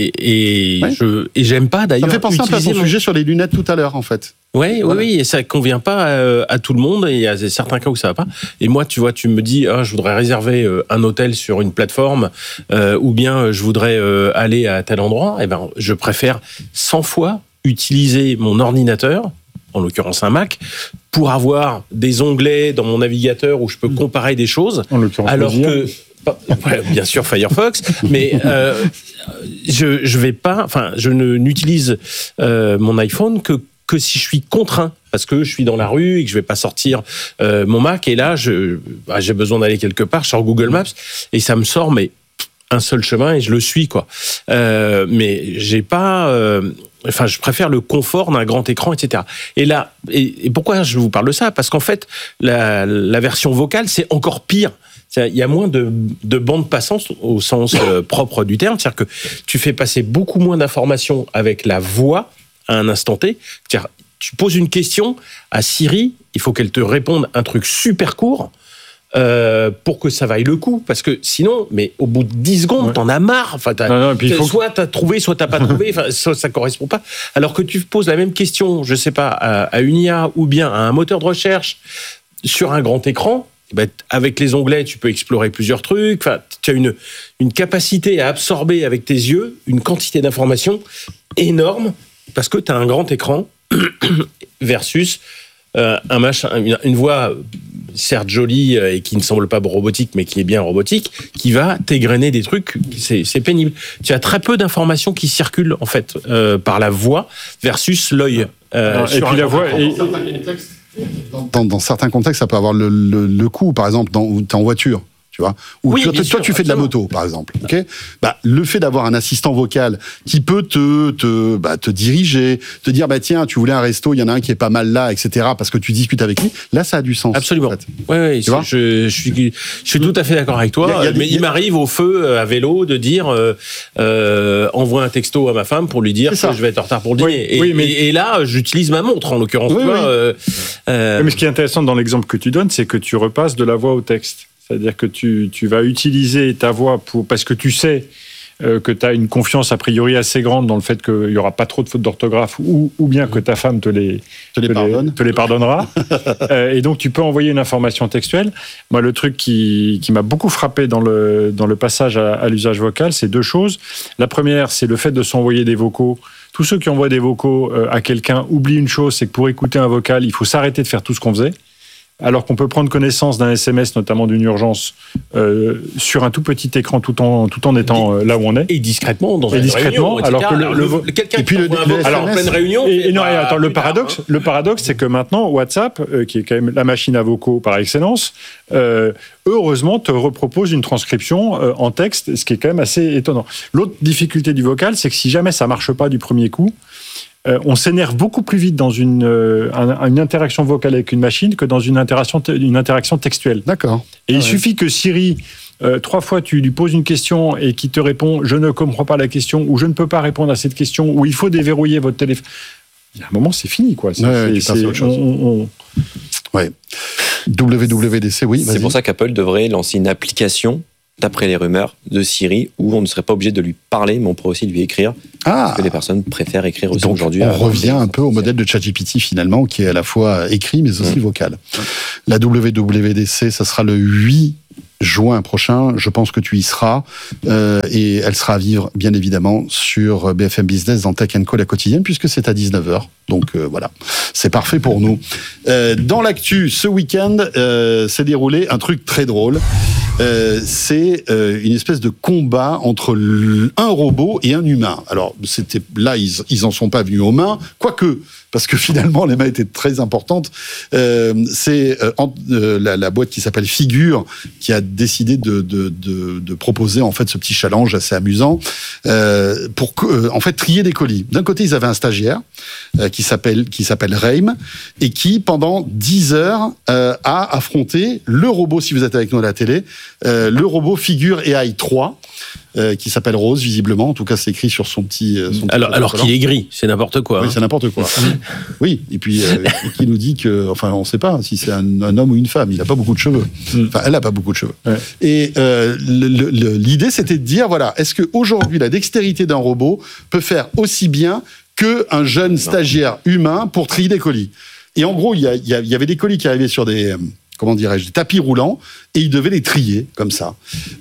et, et, ouais. je, et j'aime pas d'ailleurs. Ça me fait penser un peu à ton mon... sujet sur les lunettes tout à l'heure, en fait. Ouais, voilà. Oui, oui, et ça convient pas à, à tout le monde, et il y a certains cas où ça va pas. Et moi, tu vois, tu me dis, ah, je voudrais réserver un hôtel sur une plateforme, euh, ou bien je voudrais euh, aller à tel endroit. Et ben, je préfère cent fois utiliser mon ordinateur, en l'occurrence un Mac, pour avoir des onglets dans mon navigateur où je peux comparer des choses, en l'occurrence alors que ouais, bien sûr Firefox, mais euh, je je vais pas, enfin je ne n'utilise euh, mon iPhone que que si je suis contraint, parce que je suis dans la rue et que je vais pas sortir euh, mon Mac, et là je bah, j'ai besoin d'aller quelque part, je sors Google Maps et ça me sort mais un seul chemin et je le suis quoi. Euh, mais j'ai pas euh, Enfin, je préfère le confort d'un grand écran, et cetera. Et là, et, et pourquoi je vous parle de ça ? Parce qu'en fait, la, la version vocale, c'est encore pire. C'est-à-dire, il y a moins de, de bande passante au sens euh, propre du terme. C'est-à-dire que tu fais passer beaucoup moins d'informations avec la voix à un instant T. C'est-à-dire, tu poses une question à Siri, il faut qu'elle te réponde un truc super court. Euh, pour que ça vaille le coup, parce que sinon, mais au bout de dix secondes, ouais. t'en as marre. Enfin, t'as, non, non, puis faut... soit t'as trouvé, soit t'as pas trouvé. Enfin, ça, ça correspond pas. Alors que tu poses la même question, je sais pas, à, à une I A ou bien à un moteur de recherche sur un grand écran. Ben, avec les onglets, tu peux explorer plusieurs trucs. Enfin, tu as une une capacité à absorber avec tes yeux une quantité d'informations énorme parce que tu as un grand écran versus euh, un machin, une, une voix certes jolie et qui ne semble pas robotique, mais qui est bien robotique, qui va t'égrener des trucs, c'est, c'est pénible. Tu as très peu d'informations qui circulent, en fait, euh, par la voix versus l'œil. Euh, et puis la voix... Et... Dans, dans, dans certains contextes, ça peut avoir le, le, le coup, par exemple, dans, où tu es en voiture. Tu vois, ou oui, toi, toi sûr, tu fais de la moto, par exemple. Okay, bah, le fait d'avoir un assistant vocal qui peut te te, bah, te diriger, te dire bah tiens, tu voulais un resto, il y en a un qui est pas mal là, et cetera. Parce que tu discutes avec lui. Là, ça a du sens. Absolument. En fait. Oui, oui. Je, je suis je suis tout à fait d'accord avec toi. Il y a, il y a des, mais il, il m'arrive au feu à vélo de dire euh, euh, envoie un texto à ma femme pour lui dire que je vais être en retard pour le dîner. Oui, et, oui, mais... et, et là, j'utilise ma montre en l'occurrence. Oui, oui. Euh, euh... Mais ce qui est intéressant dans l'exemple que tu donnes, c'est que tu repasses de la voix au texte. C'est-à-dire que tu, tu vas utiliser ta voix pour, parce que tu sais euh, que tu as une confiance a priori assez grande dans le fait qu'il n'y aura pas trop de fautes d'orthographe ou, ou bien que ta femme te les, te les, te pardonne. les, te les pardonnera. euh, et donc, tu peux envoyer une information textuelle. Moi, le truc qui, qui m'a beaucoup frappé dans le, dans le passage à, à l'usage vocal, c'est deux choses. La première, c'est le fait de s'envoyer des vocaux. Tous ceux qui envoient des vocaux euh, à quelqu'un oublient une chose, c'est que pour écouter un vocal, il faut s'arrêter de faire tout ce qu'on faisait. alors qu'on peut prendre connaissance d'un S M S, notamment d'une urgence, euh, sur un tout petit écran, tout en tout en étant euh, là où on est. Et discrètement dans et une discrètement, réunion, alors que le, le, le, quelqu'un et puis qui le, un vocal alors, en pleine réunion. Et, et non, bah, et attends, le tard, paradoxe, hein. le paradoxe, c'est que maintenant WhatsApp, euh, qui est quand même la machine à vocaux par excellence, euh, heureusement te repropose une transcription euh, en texte, ce qui est quand même assez étonnant. L'autre difficulté du vocal, c'est que si jamais ça marche pas du premier coup, euh, on s'énerve beaucoup plus vite dans une, euh, un, une interaction vocale avec une machine que dans une interaction, te, une interaction textuelle. D'accord. Et ah il ouais. suffit que Siri, euh, trois fois tu lui poses une question et qu'il te répond « je ne comprends pas la question » ou « je ne peux pas répondre à cette question » ou « il faut déverrouiller votre téléphone ». Il y a un moment, c'est fini, quoi. C'est, ouais, c'est, tu passes à autre chose. on, on... Ouais. W W D C, oui. C'est vas-y. pour ça qu'Apple devrait lancer une application, d'après les rumeurs, de Siri, où on ne serait pas obligé de lui parler, mais on pourrait aussi lui écrire. Ah. Parce que les personnes préfèrent écrire aussi Donc, aujourd'hui. on revient un peu au modèle de ChatGPT finalement, qui est à la fois écrit mais aussi mmh. vocal. La W W D C, ça sera le huit juin prochain. Je pense que tu y seras euh, et elle sera à vivre bien évidemment sur B F M Business dans Tech and Co la quotidienne puisque c'est à dix-neuf heures. Donc euh, voilà, c'est parfait pour nous. Euh, dans l'actu, ce week-end euh, s'est déroulé un truc très drôle. Euh, c'est euh, une espèce de combat entre l- un robot et un humain. Alors c'était là, ils ils en sont pas venus aux mains, quoique parce que finalement les mains étaient très importantes. Euh, c'est euh, en, euh, la, la boîte qui s'appelle Figure qui a décidé de, de, de, de proposer en fait ce petit challenge assez amusant euh, pour euh, en fait trier des colis. D'un côté, ils avaient un stagiaire euh, qui s'appelle qui s'appelle Reim et qui pendant dix heures euh, a affronté le robot. Si vous êtes avec nous à la télé. Euh, le robot Figure A I trois, euh, qui s'appelle Rose, visiblement. En tout cas, c'est écrit sur son petit... Euh, son alors petit alors qu'il est gris, c'est n'importe quoi. Oui, hein. c'est n'importe quoi. Oui, et puis euh, et qui nous dit que... Enfin, on ne sait pas si c'est un, un homme ou une femme. Il n'a pas beaucoup de cheveux. Enfin, elle n'a pas beaucoup de cheveux. Ouais. Et euh, le, le, l'idée, c'était de dire, voilà, est-ce qu'aujourd'hui, la dextérité d'un robot peut faire aussi bien qu'un jeune stagiaire humain pour trier des colis? Et en gros, il y, a, il y avait des colis qui arrivaient sur des... comment dirais-je, des tapis roulants, et ils devaient les trier, comme ça.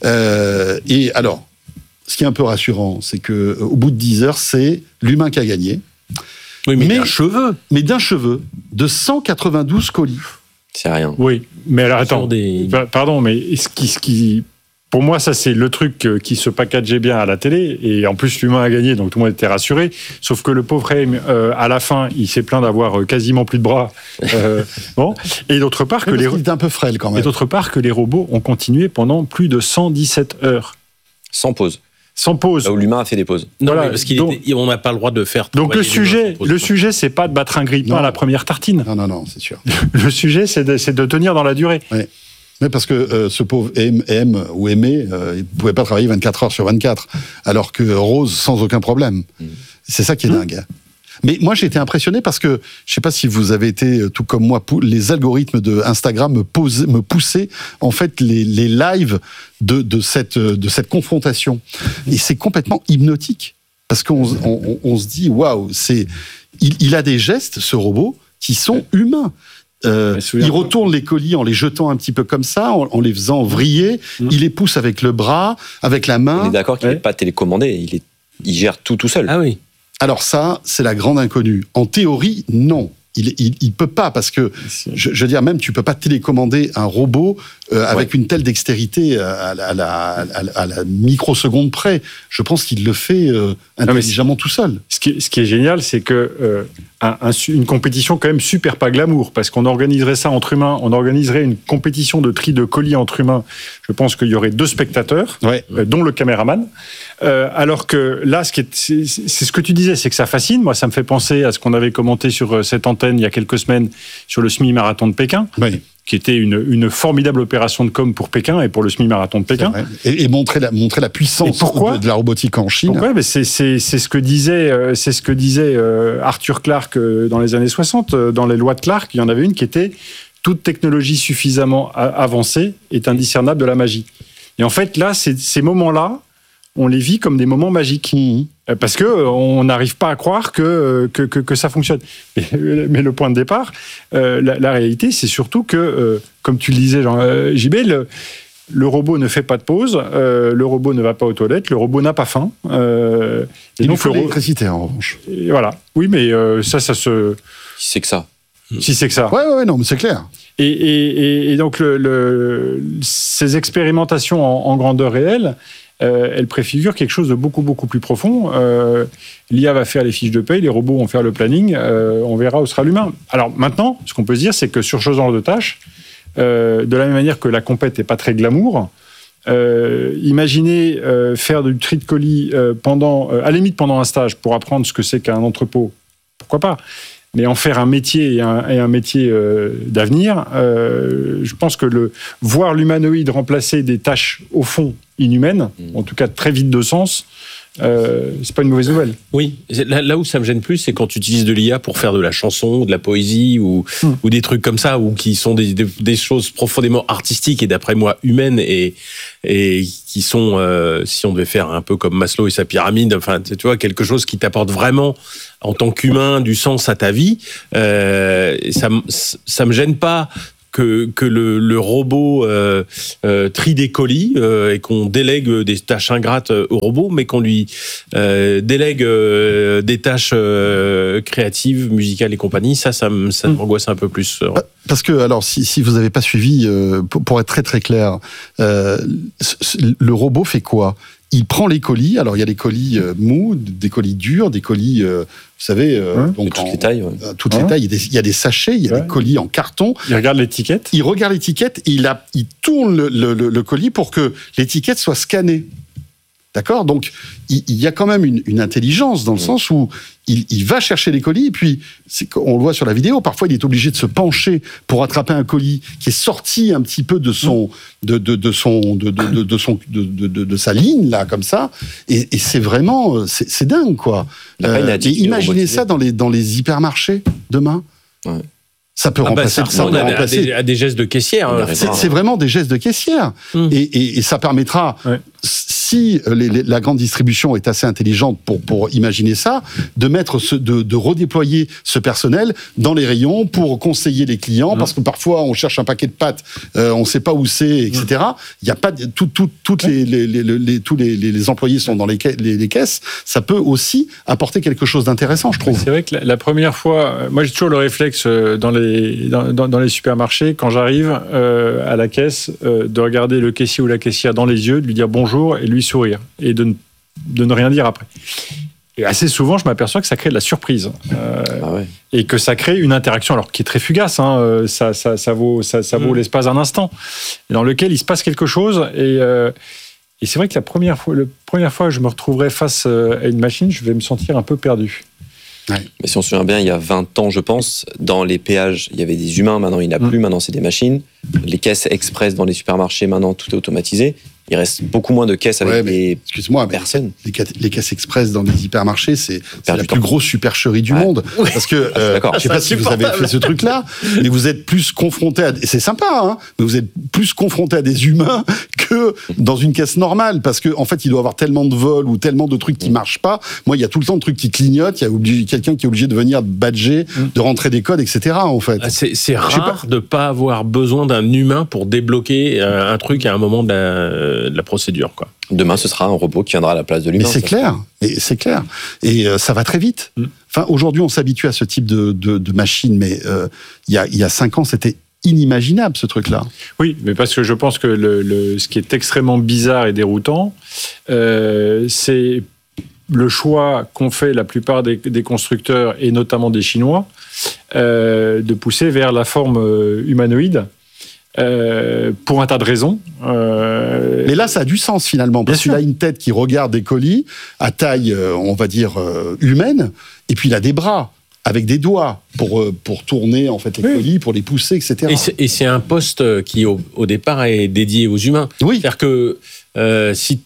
Euh, et alors, ce qui est un peu rassurant, c'est que au bout de dix heures, c'est l'humain qui a gagné. Oui, mais, mais d'un cheveu. Mais d'un cheveu, de cent quatre-vingt-douze colis. C'est rien. Oui, mais alors attends, des... pardon, mais ce qui... Ce qui... Pour moi, ça, c'est le truc qui se packageait bien à la télé. Et en plus, l'humain a gagné, donc tout le monde était rassuré. Sauf que le pauvre Reim, euh, à la fin, il s'est plaint d'avoir quasiment plus de bras. Euh, bon. Et d'autre part que oui, les il était un peu frêle quand même. Et d'autre part que les robots ont continué pendant plus de cent dix-sept heures. Sans pause. Sans pause. Là où l'humain a fait des pauses. Non, voilà, parce qu'on n'a pas le droit de faire. Donc le sujet, le sujet, c'est pas de battre un grille-pain à la première tartine. Non, non, non, c'est sûr. Le sujet, c'est de, c'est de tenir dans la durée. Oui. Mais parce que euh, ce pauvre M, M ou Aimé, euh, il ne pouvait pas travailler vingt-quatre heures sur vingt-quatre, alors que Rose, sans aucun problème. Mmh. C'est ça qui est mmh. dingue. Mais moi, j'ai été impressionné parce que, je ne sais pas si vous avez été, tout comme moi, les algorithmes de Instagram me, pose, me poussaient, en fait, les, les lives de, de, cette, de cette confrontation. Et c'est complètement hypnotique. Parce qu'on on, on se dit, waouh, c'est, il, il a des gestes, ce robot, qui sont humains. Euh, il retourne les colis en les jetant un petit peu comme ça, en, en les faisant vriller. Mmh. Il les pousse avec le bras, avec la main. On est d'accord qu'il n'est ouais. pas télécommandé, il, est, il gère tout tout seul. Ah oui. Alors ça, c'est la grande inconnue. En théorie, non. Il, il, il peut pas, parce que, je, je veux dire, même tu peux pas télécommander un robot euh, avec ouais. une telle dextérité à la, à, la, à, la, à la microseconde près. Je pense qu'il le fait euh, intelligemment non, tout seul. Ce qui, ce qui est génial, c'est que euh, un, un, une compétition quand même super pas glamour, parce qu'on organiserait ça entre humains, on organiserait une compétition de tri de colis entre humains. Je pense qu'il y aurait deux spectateurs, ouais. euh, dont le caméraman. Euh, alors que là, ce qui est, c'est, c'est ce que tu disais, c'est que ça fascine. Moi, ça me fait penser à ce qu'on avait commenté sur cette antenne il y a quelques semaines sur le semi-marathon de Pékin, oui. qui était une, une formidable opération de com pour Pékin et pour le semi-marathon de Pékin. Et, et montrer la, montrer la puissance de, de la robotique en Chine. Pourquoi ? Mais c'est, c'est, c'est ce que disait, c'est ce que disait Arthur Clarke dans les années soixante, dans les lois de Clarke. Il y en avait une qui était « Toute technologie suffisamment avancée est indiscernable de la magie ». Et en fait, là, c'est, ces moments-là, on les vit comme des moments magiques. Mmh. Parce qu'on n'arrive pas à croire que, que, que, que ça fonctionne. Mais, mais le point de départ, euh, la, la réalité, c'est surtout que, euh, comme tu le disais, Jean, euh, J B, le, le robot ne fait pas de pause, euh, le robot ne va pas aux toilettes, le robot n'a pas faim. Euh, et Il donc, nous faut l'électricité, en revanche. Et voilà. Oui, mais euh, ça, ça se... C'est que ça. Si c'est que ça. Ouais, ouais, ouais, non, mais c'est clair. Et, et, et donc, le, le, ces expérimentations en, en grandeur réelle, euh, elles préfigurent quelque chose de beaucoup, beaucoup plus profond. Euh, L'I A va faire les fiches de paye, les robots vont faire le planning, euh, on verra où sera l'humain. Alors maintenant, ce qu'on peut se dire, c'est que sur ce genre de tâches, euh, de la même manière que la compète n'est pas très glamour, euh, imaginez euh, faire du tri de colis euh, pendant, euh, à la limite pendant un stage pour apprendre ce que c'est qu'un entrepôt, pourquoi pas ? Mais en faire un métier et un, et un métier euh, d'avenir, euh, je pense que le, voir l'humanoïde remplacer des tâches au fond inhumaines, mmh. en tout cas très vides de sens, euh, c'est pas une mauvaise nouvelle. Oui, là, là où ça me gêne plus, c'est quand tu utilises de l'I A pour faire de la chanson, de la poésie ou, mmh. ou des trucs comme ça, ou qui sont des, des, des choses profondément artistiques et d'après moi humaines et, et qui sont, euh, si on devait faire un peu comme Maslow et sa pyramide, enfin, tu vois, quelque chose qui t'apporte vraiment en tant qu'humain du sens à ta vie. Euh, ça, ça me gêne pas que, que le, le robot euh, euh, trie des colis euh, et qu'on délègue des tâches ingrates au robot, mais qu'on lui euh, délègue euh, des tâches euh, créatives, musicales et compagnie. Ça, ça, me, ça m'angoisse un peu plus. Parce que, alors, si, si vous n'avez pas suivi, euh, pour, pour être très très clair, euh, le robot fait quoi ? Il prend les colis, alors il y a des colis euh, mous, des colis durs, des colis, euh, vous savez... Euh, hein, donc toutes en, les tailles. Ouais. Euh, toutes hein. les tailles, il y, a des, il y a des sachets, il y a ouais. des colis en carton. Il regarde l'étiquette. Il regarde l'étiquette, il, a, il tourne le, le, le, le colis pour que l'étiquette soit scannée. D'accord ? Donc, il, il y a quand même une, une intelligence dans le mmh. sens où il, il va chercher les colis, et puis, c'est, on le voit sur la vidéo, parfois il est obligé de se pencher pour attraper un colis qui est sorti un petit peu de son, mmh. de, de, de, son, de, de, de, de, son, de, de, de, de sa ligne, là, comme ça. Et, et c'est vraiment, c'est, c'est dingue, quoi. Euh, et imaginez ça dans les, dans les hypermarchés, demain. Ouais. Ça peut ah remplacer, bah ça ça peut à, remplacer. À, des, à des gestes de caissière. Hein. C'est, c'est vraiment des gestes de caissière. Mmh. Et, et, et ça permettra, ouais. si les, les, la grande distribution est assez intelligente pour, pour imaginer ça, de, mettre ce, de, de redéployer ce personnel dans les rayons pour conseiller les clients, mmh. parce que parfois on cherche un paquet de pâtes, euh, on ne sait pas où c'est, et cetera. Il y a pas tout, tout, toutes les, les, les, les, tous les, les employés sont dans les, les, les caisses. Ça peut aussi apporter quelque chose d'intéressant, je trouve. C'est vrai que la, la première fois, moi j'ai toujours le réflexe dans les Dans, dans, dans les supermarchés, quand j'arrive euh, à la caisse, euh, de regarder le caissier ou la caissière dans les yeux, de lui dire bonjour et lui sourire, et de ne, de ne rien dire après. Et assez souvent, je m'aperçois que ça crée de la surprise. Euh, ah ouais. Et que ça crée une interaction, alors qui est très fugace, hein, ça, ça, ça vaut, ça, ça vaut mmh. l'espace d'un instant, dans lequel il se passe quelque chose. Et, euh, et c'est vrai que la première fois, la première fois que je me retrouverai face à une machine, je vais me sentir un peu perdu. Ouais. Mais si on se souvient bien, il y a vingt ans, je pense, dans les péages, il y avait des humains, maintenant il n'y en a plus, mmh. maintenant c'est des machines. Les caisses express dans les supermarchés, maintenant tout est automatisé. Il reste beaucoup moins de caisses avec ouais, des excuse-moi, personnes. Les, les caisses express dans les hypermarchés, c'est, c'est la plus grosse supercherie du ouais. monde. Ouais. Parce que, euh, je ne sais pas si vous avez fait ce truc-là, mais vous êtes plus confronté à... Et c'est sympa, hein, mais vous êtes plus confronté à des humains que dans une caisse normale. Parce qu'en en fait, il doit y avoir tellement de vols ou tellement de trucs qui ne marchent pas. Moi, il y a tout le temps de trucs qui clignotent. Il y a obligé, quelqu'un qui est obligé de venir badger, mm. de rentrer des codes, et cetera. En fait. C'est, c'est rare de ne pas avoir besoin d'un humain pour débloquer un, un truc à un moment de la... de la procédure, quoi. Demain, ce sera un robot qui viendra à la place de l'humain. Mais c'est clair, et c'est clair. Et euh, ça va très vite. Mm. Enfin, aujourd'hui, on s'habitue à ce type de, de, de machine, mais euh, il y a, il y a cinq ans, c'était inimaginable, ce truc-là. Oui, mais parce que je pense que le, le, ce qui est extrêmement bizarre et déroutant, euh, c'est le choix qu'ont fait la plupart des, des constructeurs, et notamment des Chinois, euh, de pousser vers la forme humanoïde. Euh, pour un tas de raisons. Euh... Mais là, ça a du sens finalement, parce qu'il a une tête qui regarde des colis à taille, euh, on va dire, euh, humaine, et puis il a des bras avec des doigts pour, euh, pour tourner en fait les oui. colis, pour les pousser, et cetera. Et c'est, et c'est un poste qui, au, au départ, est dédié aux humains. Oui. C'est-à-dire que euh, si...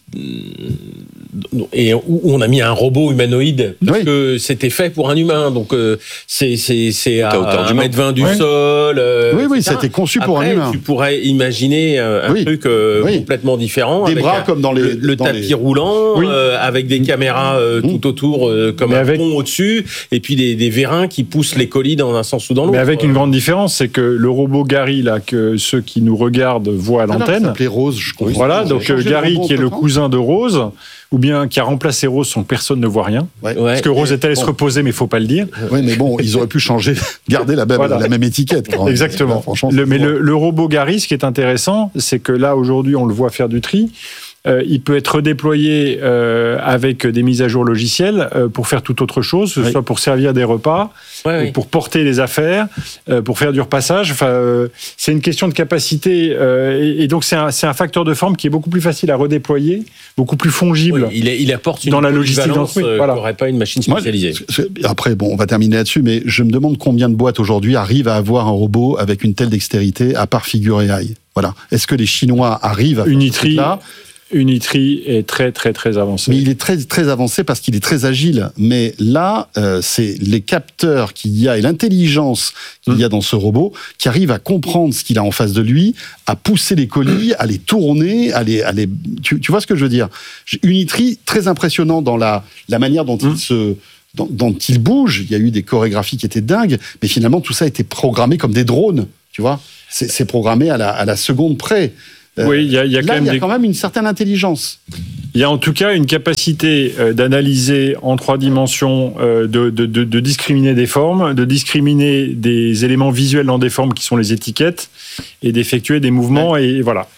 et où on a mis un robot humanoïde parce oui. que c'était fait pour un humain, donc euh, c'est c'est c'est à, à un mètre vingt du oui. sol. Euh, oui oui, c'était conçu Après, pour un humain. Tu pourrais imaginer euh, un oui. truc euh, oui. complètement différent, des avec bras un, comme dans les le, le dans tapis les... roulant, oui. euh, avec des caméras euh, mmh. tout autour, euh, comme Mais un avec... pont au-dessus, et puis des, des vérins qui poussent les colis dans un sens ou dans l'autre. Mais avec une grande différence, c'est que le robot Gary là, que ceux qui nous regardent voient à l'antenne. Ça s'appelait Rose, je crois. Voilà, donc Gary qui est le cousin de Rose. ou bien qui a remplacé Rose sans que personne ne voit rien. Ouais. Parce que Rose est allée bon. se reposer, mais il ne faut pas le dire. Oui, mais bon, ils auraient pu changer, garder la même, voilà. la même étiquette. Quand même. Exactement. Franchement, le, mais le, le robot Gary, ce qui est intéressant, c'est que là, aujourd'hui, on le voit faire du tri. Euh, il peut être redéployé euh, avec des mises à jour logicielles euh, pour faire tout autre chose, que ce oui. soit pour servir des repas, ouais, oui. pour porter les affaires, euh, pour faire du repassage. Enfin, euh, c'est une question de capacité euh, et, et donc c'est un, c'est un facteur de forme qui est beaucoup plus facile à redéployer, beaucoup plus fongible. Oui, il, est, il apporte une dans la logistique d'entreprise. Euh, voilà. n'aurait pas une machine spécialisée. Moi, après, bon, on va terminer là-dessus, mais je me demande combien de boîtes aujourd'hui arrivent à avoir un robot avec une telle dextérité, à part Figure A I. Voilà. Est-ce que les Chinois arrivent à faire Unitri, ce truc-là ? Unitri est très très très avancé. Mais il est très très avancé parce qu'il est très agile. Mais là, euh, c'est les capteurs qu'il y a et l'intelligence qu'il mmh. y a dans ce robot qui arrivent à comprendre ce qu'il a en face de lui, à pousser les colis, à les tourner, à les, à les... Tu, tu vois ce que je veux dire ? Unitri, très impressionnant dans la, la manière dont mmh. il se... Dont, dont il bouge. Il y a eu des chorégraphies qui étaient dingues, mais finalement tout ça a été programmé comme des drones. Tu vois ? C'est, c'est programmé à la, à la seconde près. Oui, il y a, il y a Là, quand même il y a des... quand même une certaine intelligence. Il y a en tout cas une capacité euh, d'analyser en trois dimensions, euh, de, de, de, de discriminer des formes, de discriminer des éléments visuels dans des formes qui sont les étiquettes et d'effectuer des mouvements. Ouais. Et voilà.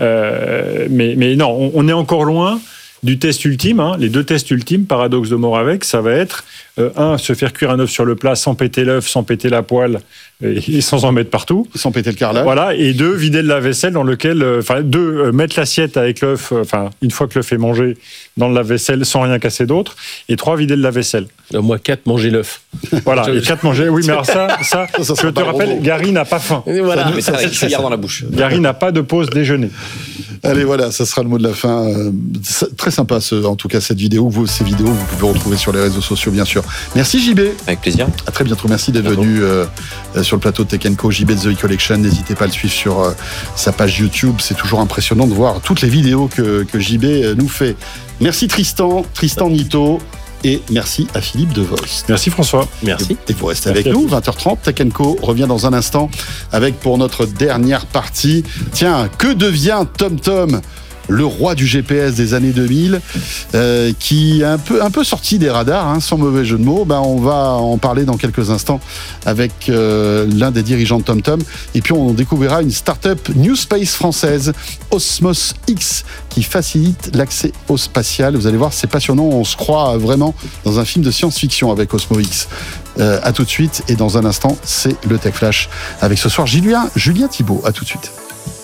Euh, mais, mais non, on, on est encore loin du test ultime. Hein. Les deux tests ultimes, paradoxe de Moravec, ça va être euh, un, se faire cuire un œuf sur le plat sans péter l'œuf, sans péter la poêle et, et sans en mettre partout. Sans péter le carrelage. Voilà. Et deux, vider le lave-vaisselle dans lequel... Enfin, euh, deux, euh, mettre l'assiette avec l'œuf, enfin, euh, une fois que l'œuf est mangé, dans le lave-vaisselle sans rien casser d'autre. Et trois, vider le lave-vaisselle. Euh, moi, quatre, manger l'œuf. Voilà. Et quatre, manger... Oui, mais alors ça, ça, ça je te rappelle, Gary n'a pas faim. Et voilà. Ça, mais ça, ça, ça dans la bouche. Gary n'a pas de pause déjeuner. Allez, voilà, ça sera le mot de la fin. Euh, très sympa, ce, en tout cas, cette vidéo. Vous, ces vidéos, vous pouvez retrouver sur les réseaux sociaux, bien sûr. Merci, J B. Avec plaisir. À très bientôt. Merci d'être venu euh, sur le plateau de Tech and Co. J B de The E-Collection. N'hésitez pas à le suivre sur euh, sa page YouTube. C'est toujours impressionnant de voir toutes les vidéos que, que J B nous fait. Merci, Tristan. Tristan Nito. Et merci à Philippe Devost. Merci François. Merci. Et vous restez merci avec nous, vingt heures trente, Tech and Co revient dans un instant avec pour notre dernière partie. Tiens, que devient TomTom, le roi du G P S des années deux mille, euh, qui est un peu, un peu sorti des radars, hein, sans mauvais jeu de mots. Ben, on va en parler dans quelques instants avec euh, l'un des dirigeants de TomTom. Et puis on découvrira une start-up New Space française, Osmos X, qui facilite l'accès au spatial. Vous allez voir, c'est passionnant. On se croit vraiment dans un film de science-fiction avec Osmos X. Euh, à tout de suite. Et dans un instant, c'est le Tech Flash avec ce soir Julien, Julien Thibault. À tout de suite.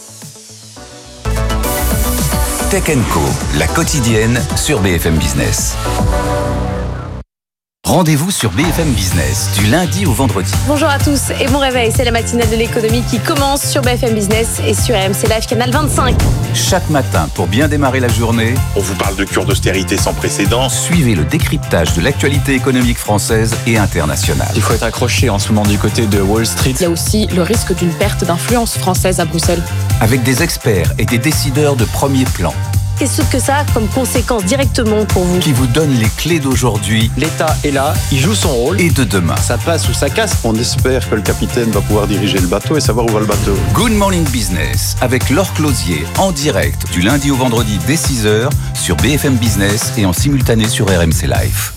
Tech and Co, la quotidienne sur B F M Business. Rendez-vous sur B F M Business du lundi au vendredi. Bonjour à tous et bon réveil, c'est la matinale de l'économie qui commence sur B F M Business et sur R M C Live Canal vingt-cinq. Chaque matin, pour bien démarrer la journée, on vous parle de cure d'austérité sans précédent. Suivez le décryptage de l'actualité économique française et internationale. Il faut être accroché en ce moment du côté de Wall Street. Il y a aussi le risque d'une perte d'influence française à Bruxelles. Avec des experts et des décideurs de premier plan. Et ce que ça a comme conséquence directement pour vous. Qui vous donne les clés d'aujourd'hui. L'État est là, il joue son rôle. Et de demain. Ça passe ou ça casse. On espère que le capitaine va pouvoir diriger le bateau et savoir où va le bateau. Good Morning Business avec Laure Closier en direct du lundi au vendredi dès six heures sur B F M Business et en simultané sur R M C Live.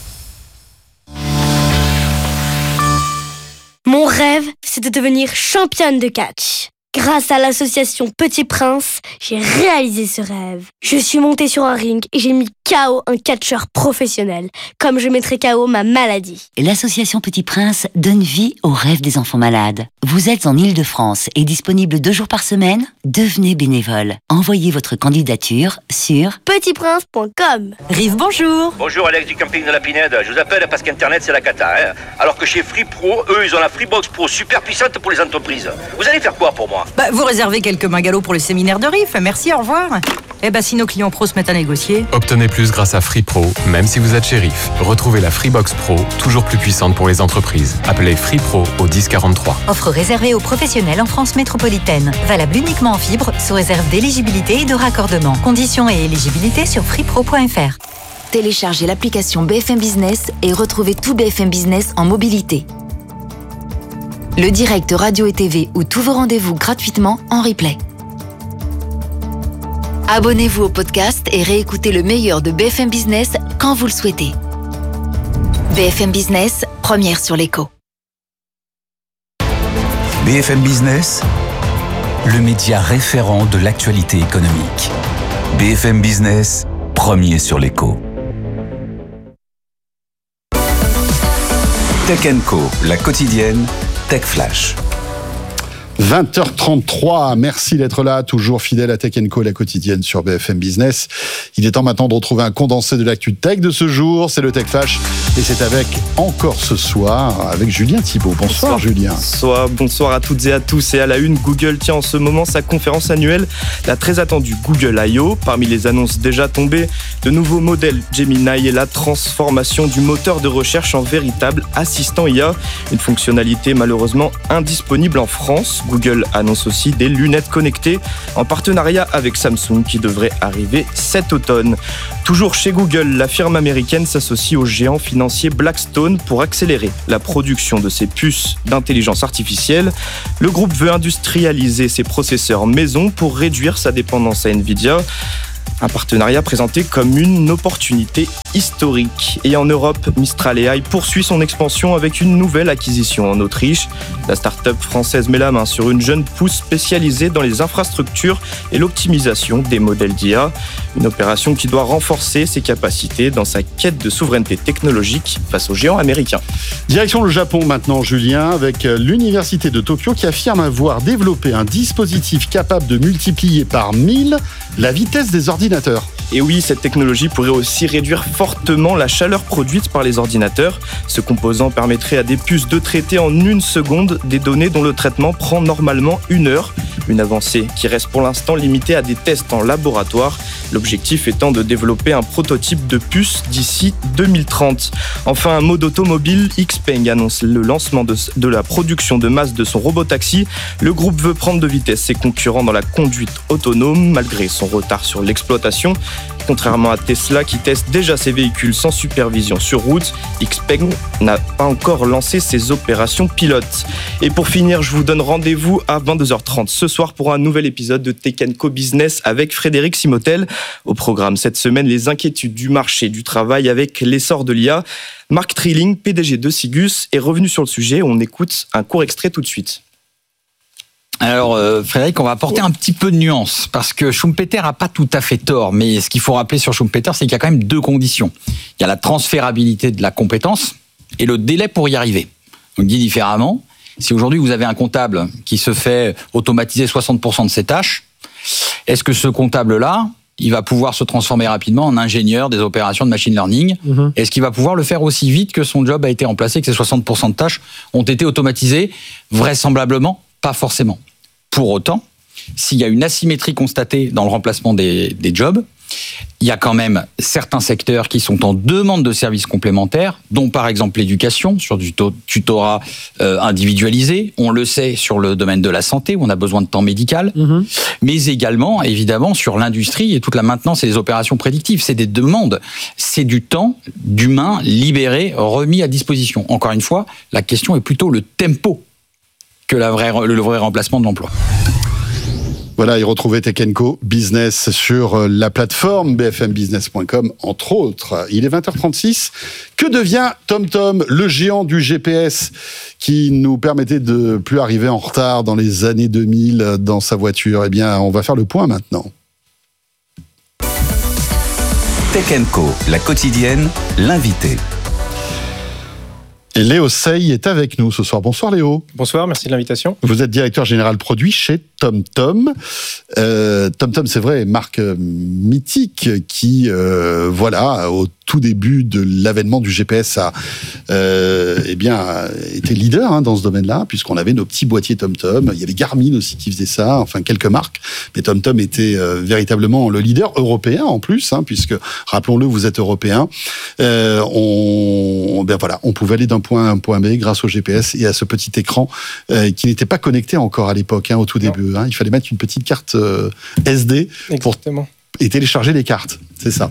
Mon rêve, c'est de devenir championne de catch. Grâce à l'association Petit Prince, j'ai réalisé ce rêve. Je suis montée sur un ring et j'ai mis K O un catcheur professionnel, comme je mettrais K O ma maladie. L'association Petit Prince donne vie aux rêves des enfants malades. Vous êtes en Île-de-France et disponible deux jours par semaine ? Devenez bénévole. Envoyez votre candidature sur petit prince point com. Rive, bonjour. Bonjour, Alex du camping de la Pinède. Je vous appelle parce qu'Internet, c'est la cata. Hein, alors que chez Free Pro, eux, ils ont la Freebox Pro super puissante pour les entreprises. Vous allez faire quoi pour moi ? Bah, vous réservez quelques magalots pour le séminaire de R I F. Merci, au revoir. Eh ben, si nos clients pros se mettent à négocier. Obtenez plus grâce à Free Pro, même si vous êtes chez R I F. Retrouvez la Freebox Pro, toujours plus puissante pour les entreprises. Appelez Free Pro au dix quarante-trois. Offre réservée aux professionnels en France métropolitaine. Valable uniquement en fibre, sous réserve d'éligibilité et de raccordement. Conditions et éligibilité sur freepro point f r. Téléchargez l'application B F M Business et retrouvez tout B F M Business en mobilité. Le direct radio et T V ou tous vos rendez-vous gratuitement en replay. Abonnez-vous au podcast et réécoutez le meilleur de B F M Business quand vous le souhaitez. B F M Business, première sur l'écho. B F M Business, le média référent de l'actualité économique. B F M Business, premier sur l'écho. Tech and Co, la quotidienne, Tech Flash. vingt heures trente-trois, merci d'être là, toujours fidèle à Tech and Co, la quotidienne sur B F M Business. Il est temps maintenant de retrouver un condensé de l'actu tech de ce jour, c'est le Tech Flash, et c'est avec, encore ce soir, avec Julien Thibault. Bonsoir, bonsoir Julien. Bonsoir, bonsoir à toutes et à tous. Et à la une, Google tient en ce moment sa conférence annuelle, la très attendue Google I O. Parmi les annonces déjà tombées, de nouveaux modèles Gemini et la transformation du moteur de recherche en véritable assistant I A, une fonctionnalité malheureusement indisponible en France. Google annonce aussi des lunettes connectées en partenariat avec Samsung qui devraient arriver cet automne. Toujours chez Google, la firme américaine s'associe au géant financier Blackstone pour accélérer la production de ses puces d'intelligence artificielle. Le groupe veut industrialiser ses processeurs maison pour réduire sa dépendance à Nvidia. Un partenariat présenté comme une opportunité historique. Et en Europe, Mistral A I poursuit son expansion avec une nouvelle acquisition en Autriche. La start-up française met la main sur une jeune pousse spécialisée dans les infrastructures et l'optimisation des modèles d'I A. Une opération qui doit renforcer ses capacités dans sa quête de souveraineté technologique face aux géants américains. Direction le Japon maintenant, Julien, avec l'université de Tokyo qui affirme avoir développé un dispositif capable de multiplier par mille la vitesse des ordinateurs. Et oui, cette technologie pourrait aussi réduire fortement la chaleur produite par les ordinateurs. Ce composant permettrait à des puces de traiter en une seconde des données dont le traitement prend normalement une heure. Une avancée qui reste pour l'instant limitée à des tests en laboratoire. L'objectif étant de développer un prototype de puce d'ici deux mille trente. Enfin, un mode automobile, Xpeng annonce le lancement de, de la production de masse de son robot-taxi. Le groupe veut prendre de vitesse ses concurrents dans la conduite autonome, malgré son retard sur l'exploitation. Contrairement à Tesla qui teste déjà ses véhicules sans supervision sur route, Xpeng n'a pas encore lancé ses opérations pilotes. Et pour finir, je vous donne rendez-vous à vingt-deux heures trente ce soir pour un nouvel épisode de Tech and Co Business avec Frédéric Simotel. Au programme cette semaine, les inquiétudes du marché du travail avec l'essor de l'I A. Marc Trilling, P D G de Sigus, est revenu sur le sujet. On écoute un court extrait tout de suite. Alors euh, Frédéric, on va apporter un petit peu de nuance parce que Schumpeter a pas tout à fait tort, mais ce qu'il faut rappeler sur Schumpeter, c'est qu'il y a quand même deux conditions. Il y a la transférabilité de la compétence et le délai pour y arriver. Donc dit différemment, si aujourd'hui vous avez un comptable qui se fait automatiser soixante pour cent de ses tâches, est-ce que ce comptable-là, il va pouvoir se transformer rapidement en ingénieur des opérations de machine learning? Mmh. Est-ce qu'il va pouvoir le faire aussi vite que son job a été remplacé, que ces soixante pour cent de tâches ont été automatisées? Vraisemblablement, pas forcément. Pour autant, s'il y a une asymétrie constatée dans le remplacement des, des jobs, il y a quand même certains secteurs qui sont en demande de services complémentaires, dont par exemple l'éducation, sur du tutorat euh, individualisé. On le sait sur le domaine de la santé, où on a besoin de temps médical. Mmh. Mais également, évidemment, sur l'industrie et toute la maintenance et les opérations prédictives. C'est des demandes. C'est du temps d'humain libéré, remis à disposition. Encore une fois, la question est plutôt le tempo que la vraie, le vrai remplacement de l'emploi. Voilà, et retrouvez Tech and Co Business sur la plateforme b f m business point com, entre autres. Il est vingt heures trente-six. Que devient TomTom, le géant du G P S qui nous permettait de plus arriver en retard dans les années deux mille dans sa voiture? Eh bien, on va faire le point maintenant. Tech and Co, la quotidienne, l'invité. Et Léo Sey est avec nous ce soir. Bonsoir Léo. Bonsoir, merci de l'invitation. Vous êtes directeur général produit chez TomTom. Euh, TomTom, c'est vrai, marque mythique qui, euh, voilà, au tout début de l'avènement du G P S, a euh, eh bien, a été leader hein, dans ce domaine-là, puisqu'on avait nos petits boîtiers TomTom. Il y avait Garmin aussi qui faisait ça, enfin quelques marques. Mais TomTom était euh, véritablement le leader européen en plus, hein, puisque, rappelons-le, vous êtes européen. Euh, on, ben voilà, on pouvait aller d'un point A à un point B grâce au G P S et à ce petit écran euh, qui n'était pas connecté encore à l'époque, hein, au tout début. Hein. Il fallait mettre une petite carte euh, S D pour, et télécharger les cartes, c'est ça.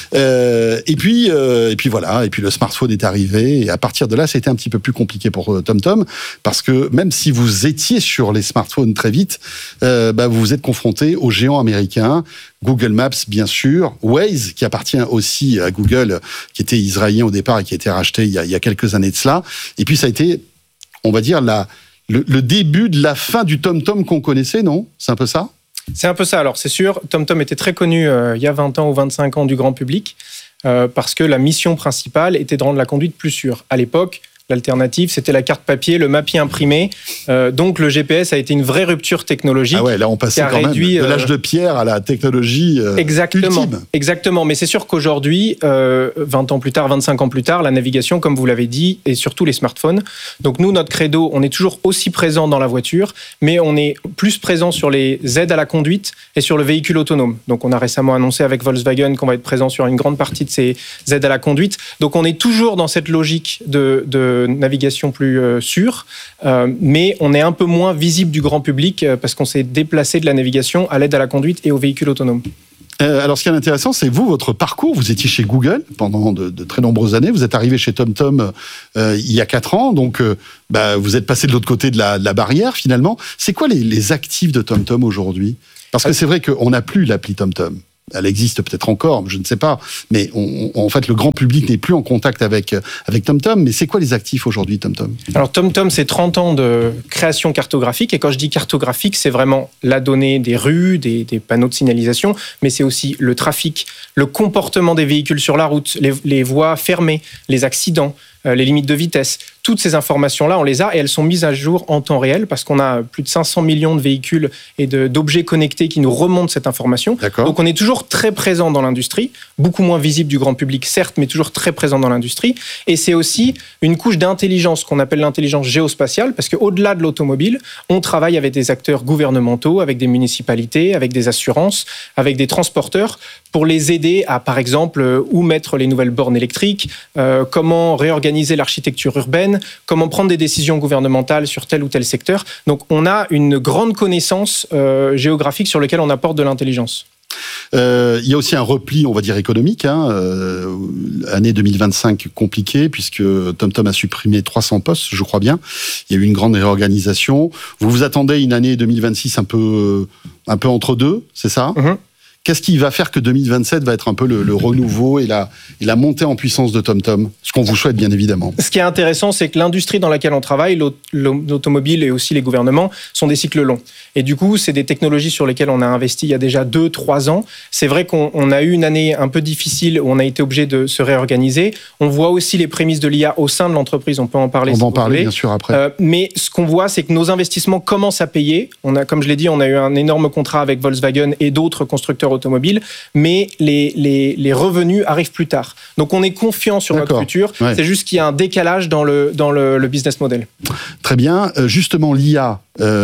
Euh, et puis, euh, et puis voilà, et puis le smartphone est arrivé, et à partir de là, c'était un petit peu plus compliqué pour euh, TomTom, parce que même si vous étiez sur les smartphones très vite, euh, bah, vous vous êtes confronté aux géants américains, Google Maps bien sûr, Waze qui appartient aussi à Google, qui était israélien au départ et qui a été racheté il y a, il y a quelques années de cela. Et puis ça a été, on va dire, la, le, le début de la fin du TomTom qu'on connaissait, non ? C'est un peu ça ? C'est un peu ça. Alors, c'est sûr, TomTom était très connu euh, il y a vingt ans ou vingt-cinq ans du grand public euh, parce que la mission principale était de rendre la conduite plus sûre. À l'époque, l'alternative, c'était la carte papier, le Mappy imprimé. Euh, donc, le G P S a été une vraie rupture technologique. Ah ouais, là, on passait quand réduit, même de l'âge de pierre à la technologie euh, exactement, ultime. Exactement. Mais c'est sûr qu'aujourd'hui, euh, vingt ans plus tard, vingt-cinq ans plus tard, la navigation, comme vous l'avez dit, et surtout les smartphones. Donc, nous, notre credo, on est toujours aussi présent dans la voiture, mais on est plus présent sur les aides à la conduite et sur le véhicule autonome. Donc, on a récemment annoncé avec Volkswagen qu'on va être présent sur une grande partie de ces aides à la conduite. Donc, on est toujours dans cette logique de, de navigation plus euh, sûre, euh, mais on est un peu moins visible du grand public euh, parce qu'on s'est déplacé de la navigation à l'aide à la conduite et aux véhicules autonomes. Euh, alors, ce qui est intéressant, c'est vous, votre parcours. Vous étiez chez Google pendant de, de très nombreuses années. Vous êtes arrivé chez TomTom euh, il y a quatre ans. Donc, euh, bah, vous êtes passé de l'autre côté de la, de la barrière, finalement. C'est quoi les, les actifs de TomTom aujourd'hui ? Parce que c'est vrai qu'on n'a plus l'appli TomTom. Elle existe peut-être encore, je ne sais pas. Mais on, on, en fait, le grand public n'est plus en contact avec, avec TomTom. Mais c'est quoi les actifs aujourd'hui, TomTom ? Alors, TomTom, c'est trente ans de création cartographique. Et quand je dis cartographique, c'est vraiment la donnée des rues, des, des panneaux de signalisation, mais c'est aussi le trafic, le comportement des véhicules sur la route, les, les voies fermées, les accidents, euh, les limites de vitesse. Toutes ces informations-là, on les a et elles sont mises à jour en temps réel parce qu'on a plus de cinq cents millions de véhicules et de, d'objets connectés qui nous remontent cette information. D'accord. Donc, on est toujours très présent dans l'industrie, beaucoup moins visible du grand public, certes, mais toujours très présent dans l'industrie. Et c'est aussi une couche d'intelligence qu'on appelle l'intelligence géospatiale parce qu'au-delà de l'automobile, on travaille avec des acteurs gouvernementaux, avec des municipalités, avec des assurances, avec des transporteurs pour les aider à, par exemple, où mettre les nouvelles bornes électriques, euh, comment réorganiser l'architecture urbaine, comment prendre des décisions gouvernementales sur tel ou tel secteur. Donc, on a une grande connaissance euh, géographique sur laquelle on apporte de l'intelligence. Euh, il y a aussi un repli, on va dire, économique. Hein, euh, année deux mille vingt-cinq compliquée, puisque TomTom a supprimé trois cents postes, je crois bien. Il y a eu une grande réorganisation. Vous vous attendez à une année deux mille vingt-six un peu, un peu entre deux, c'est ça ? Mm-hmm. Qu'est-ce qui va faire que deux mille vingt-sept va être un peu le, le renouveau et la, et la montée en puissance de TomTom ? Ce qu'on vous souhaite, bien évidemment. Ce qui est intéressant, c'est que l'industrie dans laquelle on travaille, l'automobile et aussi les gouvernements, sont des cycles longs. Et du coup, c'est des technologies sur lesquelles on a investi il y a déjà deux, trois ans. C'est vrai qu'on on a eu une année un peu difficile où on a été obligé de se réorganiser. On voit aussi les prémices de l'I A au sein de l'entreprise. On peut en parler. On si va en vous parler, voulez. bien sûr, après. Euh, mais ce qu'on voit, c'est que nos investissements commencent à payer. On a, comme je l'ai dit, on a eu un énorme contrat avec Volkswagen et d'autres constructeurs automobiles, mais les, les, les revenus arrivent plus tard. Donc, on est confiant sur D'accord. notre futur. Ouais. C'est juste qu'il y a un décalage dans le, dans le, le business model. Très bien. Euh, justement, l'I A,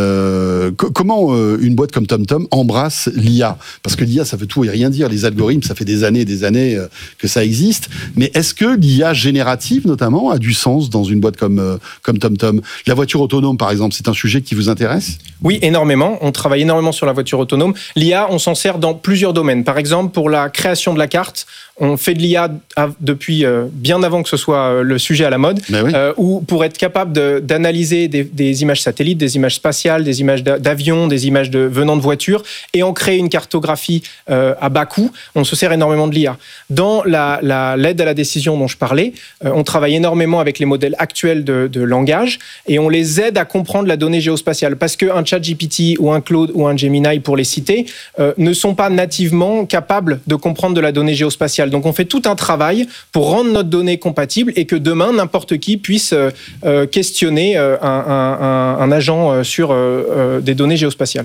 euh, co- comment euh, une boîte comme TomTom embrasse l'I A ? Parce que l'I A, ça veut tout et rien dire. Les algorithmes, ça fait des années et des années euh, que ça existe. Mais est-ce que l'I A générative, notamment, a du sens dans une boîte comme, euh, comme TomTom ? La voiture autonome, par exemple, c'est un sujet qui vous intéresse ? Oui, énormément. On travaille énormément sur la voiture autonome. L'I A, on s'en sert dans plusieurs domaines. Par exemple, pour la création de la carte, on fait de l'I A depuis euh, bien avant que ce soit le sujet à la mode, oui. euh, où pour être capable de, d'analyser des, des images satellites, des images spatiales, des images d'avions, des images de, venant de voitures, et en créer une cartographie euh, à bas coût, on se sert énormément de l'I A. Dans la, la, l'aide à la décision dont je parlais, euh, on travaille énormément avec les modèles actuels de, de langage, et on les aide à comprendre la donnée géospatiale, parce qu'un ChatGPT ou un Claude ou un Gemini, pour les citer, euh, ne sont pas nativement capables de comprendre de la donnée géospatiale. Donc on fait tout un travail pour rendre notre donnée compatible et que demain, n'importe qui puisse euh, questionner euh, un, un, un agent sur euh, euh, des données géospatiales.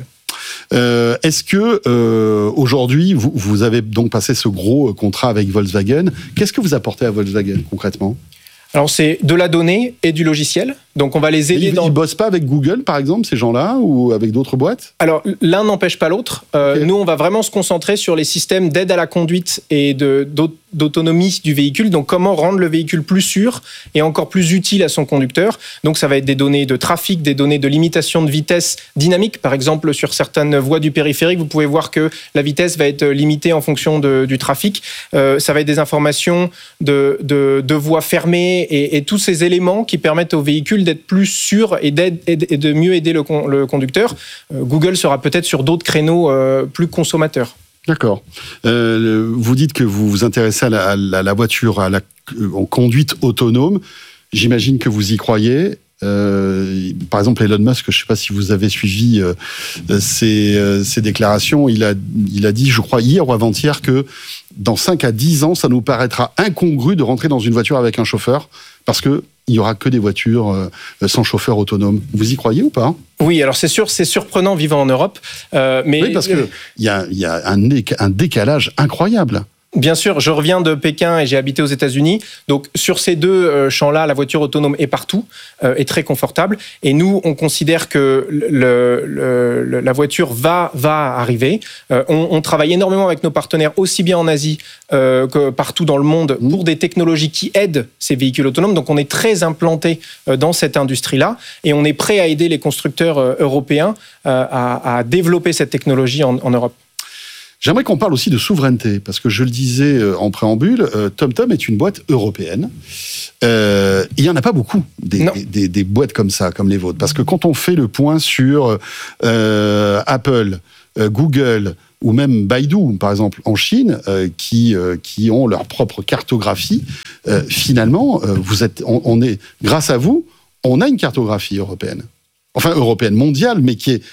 Euh, est-ce que euh, aujourd'hui, vous, vous avez donc passé ce gros contrat avec Volkswagen ? Qu'est-ce que vous apportez à Volkswagen concrètement ? Alors c'est de la donnée et du logiciel. Donc on va les aider ils, dans... Ils bossent pas avec Google, par exemple, ces gens-là, ou avec d'autres boîtes ? Alors, l'un n'empêche pas l'autre. Euh, okay. Nous, on va vraiment se concentrer sur les systèmes d'aide à la conduite et de, d'autonomie du véhicule. Donc, comment rendre le véhicule plus sûr et encore plus utile à son conducteur. Donc, ça va être des données de trafic, des données de limitation de vitesse dynamique. Par exemple, sur certaines voies du périphérique, vous pouvez voir que la vitesse va être limitée en fonction de, du trafic. Euh, ça va être des informations de, de, de voies fermées et, et tous ces éléments qui permettent au véhicule d'être plus sûr et, et de mieux aider le, con, le conducteur. Euh, Google sera peut-être sur d'autres créneaux euh, plus consommateurs. D'accord. Euh, vous dites que vous vous intéressez à la, à la, à la voiture, à la en conduite autonome. J'imagine que vous y croyez. Euh, par exemple, Elon Musk, je ne sais pas si vous avez suivi euh, ses, euh, ses déclarations. Il a, il a dit, je crois, hier ou avant-hier, que dans cinq à dix ans, ça nous paraîtra incongru de rentrer dans une voiture avec un chauffeur, parce qu'il n'y aura que des voitures euh, sans chauffeur autonome. Vous y croyez ou pas ? Oui, alors c'est sûr, c'est surprenant vivant en Europe. Euh, mais... Oui, parce qu'il y a, y a un, un décalage incroyable. Bien sûr, je reviens de Pékin et j'ai habité aux États-Unis. Donc, sur ces deux champs-là, la voiture autonome est partout, euh, est très confortable. Et nous, on considère que le, le, le, la voiture va, va arriver. Euh, on, on travaille énormément avec nos partenaires, aussi bien en Asie euh, que partout dans le monde, pour des technologies qui aident ces véhicules autonomes. Donc, on est très implanté euh, dans cette industrie-là. Et on est prêt à aider les constructeurs euh, européens euh, à, à développer cette technologie en, en Europe. J'aimerais qu'on parle aussi de souveraineté, parce que je le disais en préambule, euh, TomTom est une boîte européenne. Euh, il n'y en a pas beaucoup, des, des, des boîtes comme ça, comme les vôtres. Parce que quand on fait le point sur euh, Apple, euh, Google, ou même Baidu, par exemple, en Chine, euh, qui, euh, qui ont leur propre cartographie, euh, finalement, euh, vous êtes, on, on est, grâce à vous, on a une cartographie européenne. Enfin, européenne, mondiale, mais qui est